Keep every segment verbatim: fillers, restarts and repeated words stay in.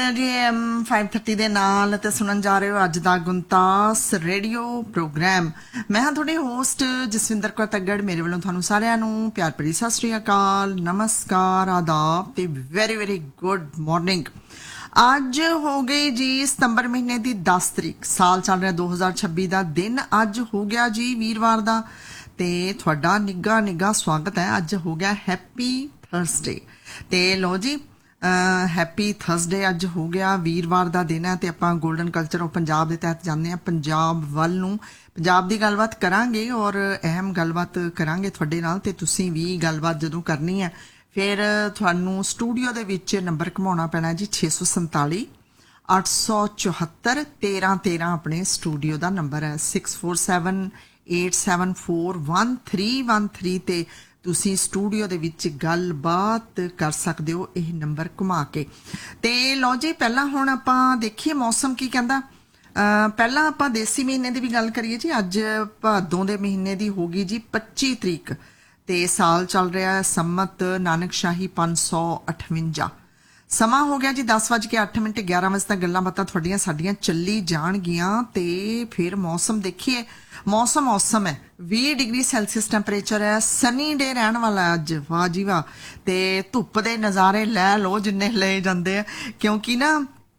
G M five thirty के नाल ते सुनन जा रहे हो अज दा गुणतास रेडियो प्रोग्राम। मैं हाँ थोड़ी होस्ट जसविंदर कौर तगड़। मेरे वालों थानू सारिਆਂ ਨੂੰ प्यार भरी सत श्री अकाल, नमस्कार, आदाब ते वेरी वेरी गुड मॉर्निंग। अज हो गई जी सितंबर महीने की दस तरीक, साल चल रहा दो हज़ार छब्बी का दिन अज हो गया जी वीरवार का। ते थोड़ा निघा निघा स्वागत है। अज हो गया हैप्पी थर्सडे। ते लो जी हैप्पी थर्सडे अज हो गया वीरवार का दिन है। तो आप गोल्डन कल्चर ऑफ पंजाब के तहत जाने हैं पंजाब वल नूं। पंजाब की गलबात करांगे और अहम गलबात करांगे तुहाडे नाल। ते तुसीं भी गलबात जदों करनी है फिर तुहानूं स्टूडियो दे विच नंबर घुमाउणा पैना जी छे सौ संताली अठ सौ चौहत्तर तेरह तेरह। अपने स्टूडियो का नंबर है six four seven eight seven four one three one three. ते तुसी स्टूडियो दे विच गलबात कर सकते हो यह नंबर घुमा के। ते लो जी पहला हुण आपां देखिए मौसम की कहंदा। पहला आपां देसी महीने की भी गल करिए जी। अज भादों के महीने की होगी जी पच्ची तरीक। ते साल चल रहा है सम्मत नानकशाही पांच सौ अठवंजा। समा हो गया जी दस वज के अठ मिनट ग्यारह बजे तक गल्लां बातां थोड़ियां साडियां चली जाणगियां। ते फिर मौसम देखिए, मौसम मौसम है। बीस डिग्री सैल्सीयस टैंपरेचर है। सनी डे रहन वाला अज, वाह जी वाह। ते धुप्प दे नज़ारे लै लो जिन्ने ले जांदे आ, क्योंकि ना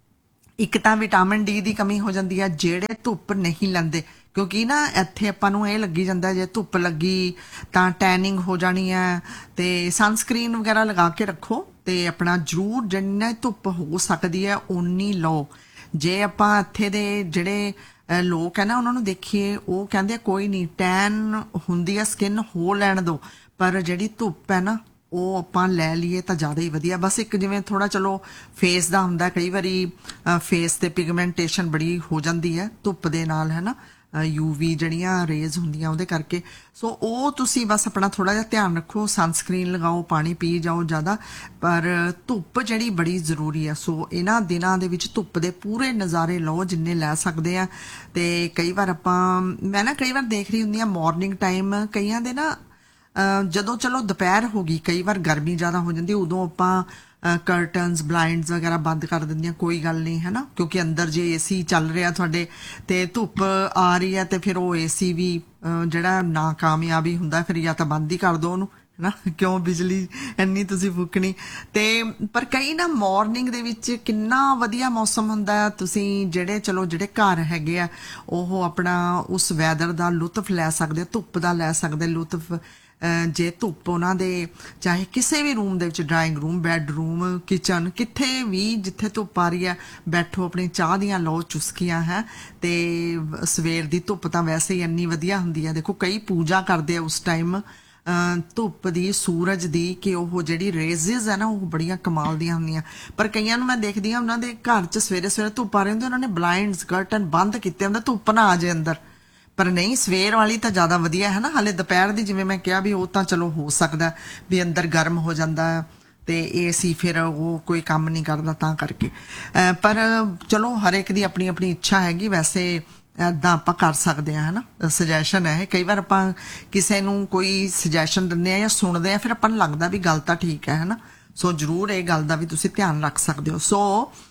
एक तो विटामिन डी की कमी हो जाती है जेड़े धुप्प नहीं लैंदे। क्योंकि ना इत्थे आपां नूं ये लगी जांदा जे धुप्प लगी तां टैनिंग हो जानी है। ते सनस्क्रीन वगैरह लगा के रखो ते अपना जरूर जिन्नी धुप्प हो सकती है उन्नी लो। जे आपां इत्थे दे जेड़े लोग है ना उन्होंने देखिए वो कहते कोई नहीं टैन हुंदी है स्किन हो लैण दो, पर जिहड़ी धुप्प है ना वो आपां लै लीए तो ज़्यादा ही वधिया। बस एक जिवें थोड़ा चलो फेस दा हुंदा कई वारी फेस ते पिगमेंटेशन बड़ी हो जाती है धुप्प दे नाल, है ना यूवी जड़ियां रेज होंदियां उहदे करके। सो वो तुसी बस अपना थोड़ा जिहा ध्यान रखो, सनस्क्रीन लगाओ, पानी पी जाओ ज़्यादा, पर धुप्प जड़ी बड़ी जरूरी है। सो इन्हां दिनां दे विच धुप्प दे पूरे नज़ारे लो जिन्ने लै सकदे आ। ते कई बार आपां मैं ना कई बार देख रही हुंदी आ मॉर्निंग टाइम कईयां दे ना जदों चलो दोपहर हो गई कई बार गर्मी ज़्यादा हो जाती उदों आपां कर्टनस ब्लाइंड्स वगैरह बंद कर दिंदियां, कोई गल नहीं है ना, क्योंकि अंदर जे ए सी चल रहा थोड़े ते धुप्प आ रही है तो फिर वो ए सी भी जड़ा नाकामयाबी हुंदा फिर या तो बंद ही कर दो उन्होंने, है ना, क्यों बिजली इन्नी तुसी फूकनी। ते पर कई ना मॉर्निंग दे विच किन्ना वधिया मौसम हुंदा है। तुसी जेड़े चलो जेड़े घर हैगे आ ओह अपना उस वैदर दा लुत्फ लै सकदे, धुप्प दा लै सकदे लुत्फ। जे धुप्प उन्हां दे चाहे किसी भी रूम दे विच ड्राइंग रूम बैडरूम किचन कित्थे भी जिथे धुप्प आ रही है बैठो अपनी चाह दियां लो चुस्कियां है। ते सवेर दी धुप्प तां वैसे ही इन्नी वधिया हुंदी है। देखो कई पूजा करदे आ उस टाइम धुप्प दी सूरज दी कि ओह जिहड़ी रेजिज है ना वो बड़ियां कमाल दियां हुंदियां। पर कईयां नूं मैं देखदी हां उन्हां दे घर च सवेरे सवेरे धुप्प आ रही हुंदी उन्होंने ब्लाइंड्स कर्टन बंद कीते हुंदे धुप्प ना आ जाए अंदर। पर नहीं सवेर वाली तो ज़्यादा वधिया है ना। हाले दोपहर की जिवें मैं कहा भी वो तो चलो हो सकता भी अंदर गर्म हो जाता है तो ए सी फिर वो कोई काम नहीं करता तां करके। पर चलो हर एक दी अपनी अपनी इच्छा हैगी। वैसे इदां आपां कर सकते हैं, है ना, सजैशन है। कई बार आपां किसी नूं कोई सजैशन दिंदे या सुनते हैं फिर आपां नूं लगदा भी गल तां ठीक है, है ना। सो जरूर ये गल दा भी तुसीं ध्यान रख सकते हो। सो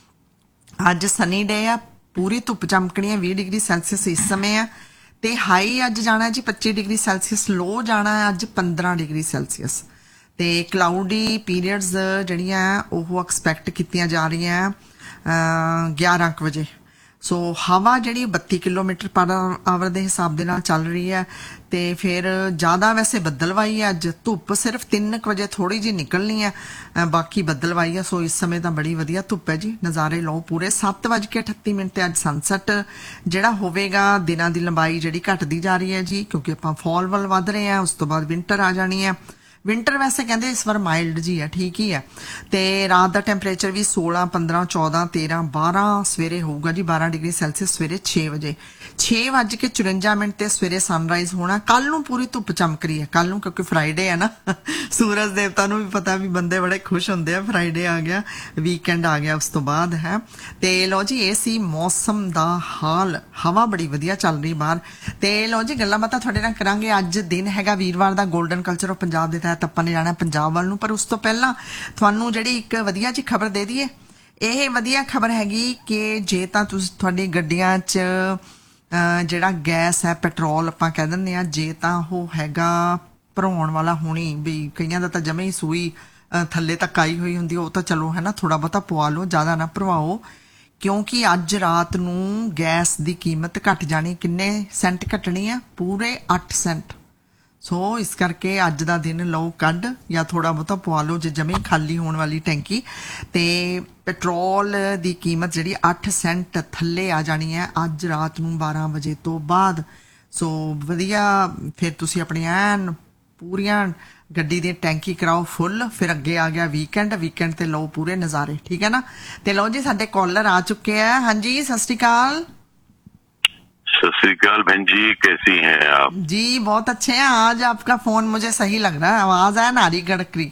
अज सनी डे आ, पूरी धुप्प चमकनी है, बीस डिग्री सैल्सीयस इस समय है। ते हाई अज जाना है जी पच्ची डिग्री सैल्सीयस, लो जाना है अज पंद्रह डिग्री सैल्सीयस। ते क्लाउडी पीरियड्स जड़ियां ओह एक्सपैक्ट कीतियां जा रही हैं ग्यारह बजे। सो हवा जी बत्ती किलोमीटर पर आवर के हिसाब के नाल चल रही है। तो फिर ज़्यादा वैसे बदलवाई है अज, धुप्प सिर्फ तीन बजे थोड़ी जी निकलनी है, बाकी बदलवाई है। सो इस समय तो बड़ी वधिया धुप्प है जी, नज़ारे लो पूरे। सत्त वज के अठत्ती मिनट अज सनसैट जिहड़ा होवेगा। दिनां दी लंबाई जिहड़ी घटदी जा रही है जी, क्योंकि आपां फॉल वल वध रहे हैं, उस तो बाद विंटर आ जानी है। विंटर वैसे कहते इस बार माइल्ड जी है, ठीक ही है। तो रात का टैंपरेचर भी सोलह पंद्रह चौदह तेरह बारह सवेरे होगा जी बारह डिग्री सैल्सीयस सवेरे छे बजे। छे वज के चुरंजा मिनट ते सवेरे सनराइज होना। कल नूं पूरी धुप्प चमक रही है, कल नूं क्योंकि फ्राइडे है ना सूरज देवता नूं भी पता भी बंदे बड़े खुश होंदे आ, फ्राइडे आ गया, वीकेंड आ गया उस तो बाद है। तो लो जी ये सी मौसम दा हाल, हवा बड़ी वधिया चल रही बाहर। तो लो जी गल्लां बातां तुहाडे नाल करांगे। अज दिन हैगा वीरवार दा, गोल्डन कल्चर ऑफ पंजाब दे तहत आपां ने जाना पंजाब वाल नूं। पर उस तो पहलां तुहानूं जिहड़ी एक वधिया जी खबर दे दईए। ਇਹ ਵਧੀਆ ਖਬਰ ਹੈਗੀ ਕਿ ਜੇ ਤਾਂ ਤੁਸੀਂ ਤੁਹਾਡੀ ਗੱਡੀਆਂ 'ਚ ਜਿਹੜਾ ਗੈਸ ਹੈ ਪੈਟਰੋਲ ਆਪਾਂ ਕਹਿ ਦਿੰਦੇ ਆ, ਜੇ ਤਾਂ ਉਹ ਹੈਗਾ ਭਰਾਉਣ ਵਾਲਾ ਹੋਣੀ ਵੀ ਕਈਆਂ ਦਾ ਤਾਂ ਜਮੇ ਹੀ ਸੂਈ ਥੱਲੇ ਤੱਕ ਆਈ ਹੋਈ ਹੁੰਦੀ, ਉਹ ਤਾਂ ਚਲੋ ਹੈ ਨਾ ਥੋੜਾ ਬਹੁਤਾ ਪਵਾ ਲਓ, ਜ਼ਿਆਦਾ ਨਾ ਭਰਵਾਓ, ਕਿਉਂਕਿ ਅੱਜ ਰਾਤ ਨੂੰ ਗੈਸ ਦੀ ਕੀਮਤ ਘਟ ਜਾਣੀ। ਕਿੰਨੇ ਸੈਂਟ ਘਟਣੀ ਆ? ਪੂਰੇ ਅੱਠ ਸੈਂਟ। ਸੋ ਇਸ ਕਰਕੇ ਅੱਜ ਦਾ ਦਿਨ ਲਓ ਕੱਢ, ਜਾਂ ਥੋੜਾ ਬਹੁਤਾ ਪਵਾ ਲਓ ਜੇ ਜਮੇ ਖਾਲੀ ਹੋਣ ਵਾਲੀ ਟੈਂਕੀ। ਤੇ ਪੈਟਰੋਲ ਦੀ ਕੀਮਤ ਜਿਹੜੀ ਅੱਠ ਸੈਂਟ ਥੱਲੇ ਆ ਜਾਣੀ ਹੈ ਅੱਜ ਰਾਤ ਨੂੰ ਬਾਰਾਂ ਵਜੇ ਤੋਂ ਬਾਅਦ। ਸੋ ਵਧੀਆ, ਫਿਰ ਤੁਸੀਂ ਆਪਣੀ ਐਨ ਪੂਰੀਆਂ ਗੱਡੀ ਦੀ ਟੈਂਕੀ ਕਰਾਓ ਫੁੱਲ। ਫਿਰ ਅੱਗੇ ਆ ਗਿਆ ਵੀਕਐਂਡ, ਵੀਕਐਂਡ ਤੇ ਲਓ ਪੂਰੇ ਨਜ਼ਾਰੇ, ਠੀਕ ਹੈ ਨਾ। ਤੇ ਲਓ ਜੀ ਸਾਡੇ कॉलर आ चुके हैं। हाँ जी, सत श्री अकाल। सत श्री अकाल बहन जी, कैसी हैं आप? जी बहुत अच्छे हैं। आज आपका फोन मुझे सही लग रहा है, आवाज है नारी गड़करी।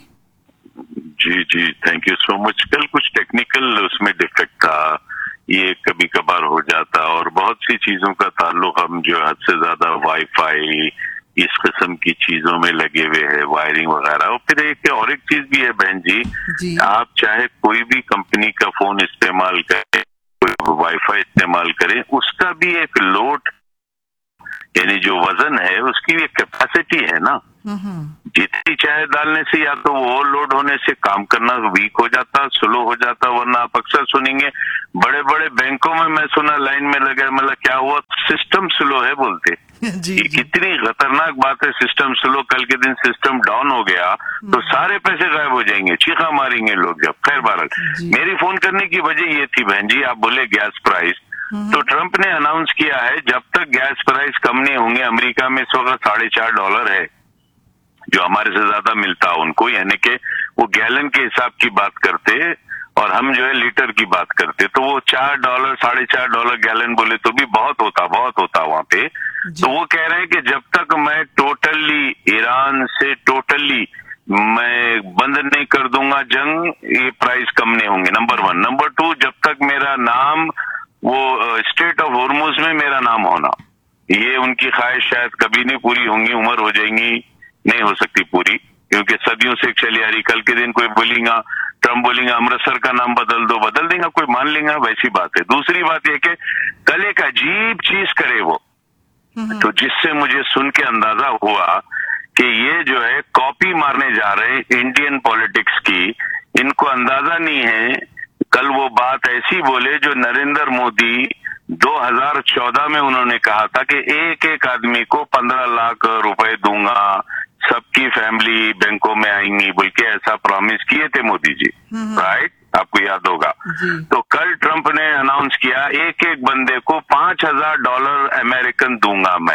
जी जी, थैंक यू सो मच। कल कुछ टेक्निकल उसमें डिफेक्ट था, ये कभी कभार हो जाता, और बहुत सी चीजों का ताल्लुक हम जो हद से ज्यादा वाईफाई इस किस्म की चीजों में लगे हुए हैं, वायरिंग वगैरह। और फिर एक और एक चीज भी है बहन जी, जी, आप चाहे कोई भी कंपनी का फोन इस्तेमाल करें, कोई वाईफाई इस्तेमाल करें, उसका भी एक लोड यानी जो वजन है उसकी भी एक कैपेसिटी है ना। जितनी चाहे डालने से या तो वो लोड होने से काम करना वीक हो जाता, स्लो हो जाता। वरना आप अक्सर सुनेंगे बड़े बड़े बैंकों में, मैं सुना लाइन में लगे, मतलब क्या हुआ, सिस्टम स्लो है बोलते। जी, ये जी. कितनी खतरनाक बात है, सिस्टम स्लो। कल के दिन सिस्टम डाउन हो गया तो सारे पैसे गायब हो जाएंगे, चीखा मारेंगे लोग। जब खैर बहरहाल, मेरी फोन करने की वजह ये थी बहन जी, आप बोले गैस प्राइस, तो ट्रंप ने अनाउंस किया है जब तक गैस प्राइस कम नहीं होंगे, अमेरिका में इस वक्त साढ़े चार डॉलर है जो हमारे से ज्यादा मिलता उनको, यानी कि वो गैलन के हिसाब की बात करते और हम जो है लीटर की बात करते, तो वो चार डॉलर साढ़े चार डॉलर गैलन बोले तो भी बहुत होता बहुत होता वहां पे। तो वो कह रहे हैं कि जब तक मैं टोटली ईरान से टोटली मैं बंद नहीं कर दूंगा जंग, ये प्राइस कम नहीं होंगे। Number one. नंबर टू, जब तक मेरा नाम वो स्टेट ऑफ होर्मुज में मेरा नाम होना, ये उनकी ख्वाहिश शायद कभी नहीं पूरी होंगी, उम्र हो जाएंगी, नहीं हो सकती पूरी, क्योंकि सदियों से चली आ रही। कल के दिन कोई बोलेगा, ट्रम्प बोलेगा अमृतसर का नाम बदल दो, बदल देगा, कोई मान लेगा, वैसी बात है। दूसरी बात यह कि कल एक अजीब चीज करे वो, तो जिससे मुझे सुन के अंदाजा हुआ कि ये जो है कॉपी मारने जा रहे हैं इंडियन पॉलिटिक्स की। इनको अंदाजा नहीं है, कल वो बात ऐसी बोले जो नरेंद्र मोदी दो हज़ार चौदह में उन्होंने कहा था कि एक एक आदमी को पंद्रह लाख रुपए दूंगा, सबकी फैमिली बैंकों में आएंगी, बोल के ऐसा प्रॉमिस किए थे मोदी जी, राइट? आपको याद होगा। तो कल ट्रंप ने अनाउंस किया एक एक बंदे को पांच हजार डॉलर अमेरिकन दूंगा मैं,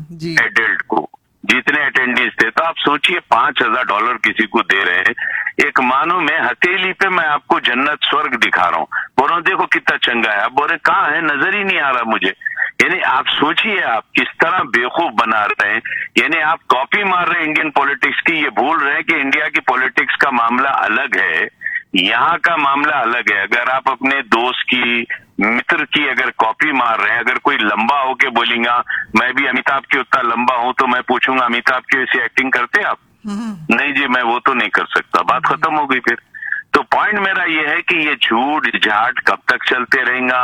एडल्ट को, जितने अटेंडेंस थे। तो आप सोचिए पांच हजार डॉलर किसी को दे रहे हैं, एक मानो मैं हथेली पे मैं आपको जन्नत स्वर्ग दिखा रहा हूँ, बोल रहा हूँ देखो कितना चंगा है। आप बोल रहे कहाँ है, नजर ही नहीं आ रहा मुझे। यानी आप सोचिए आप किस तरह बेवकूफ बना रहे हैं। यानी आप कॉपी मार रहे हैं इंडियन पॉलिटिक्स की, ये भूल रहे हैं कि इंडिया की पॉलिटिक्स का मामला अलग है, यहाँ का मामला अलग है। अगर आप अपने दोस्त की, मित्र की अगर कॉपी मार रहे हैं, अगर कोई लंबा होके बोलेगा मैं भी अमिताभ के उतना लंबा हूं, तो मैं पूछूंगा अमिताभ की वैसी एक्टिंग करते आप? नहीं जी, मैं वो तो नहीं कर सकता, बात खत्म हो गई फिर। तो पॉइंट मेरा ये है कि ये झूठ झाट कब तक चलते रहेगा,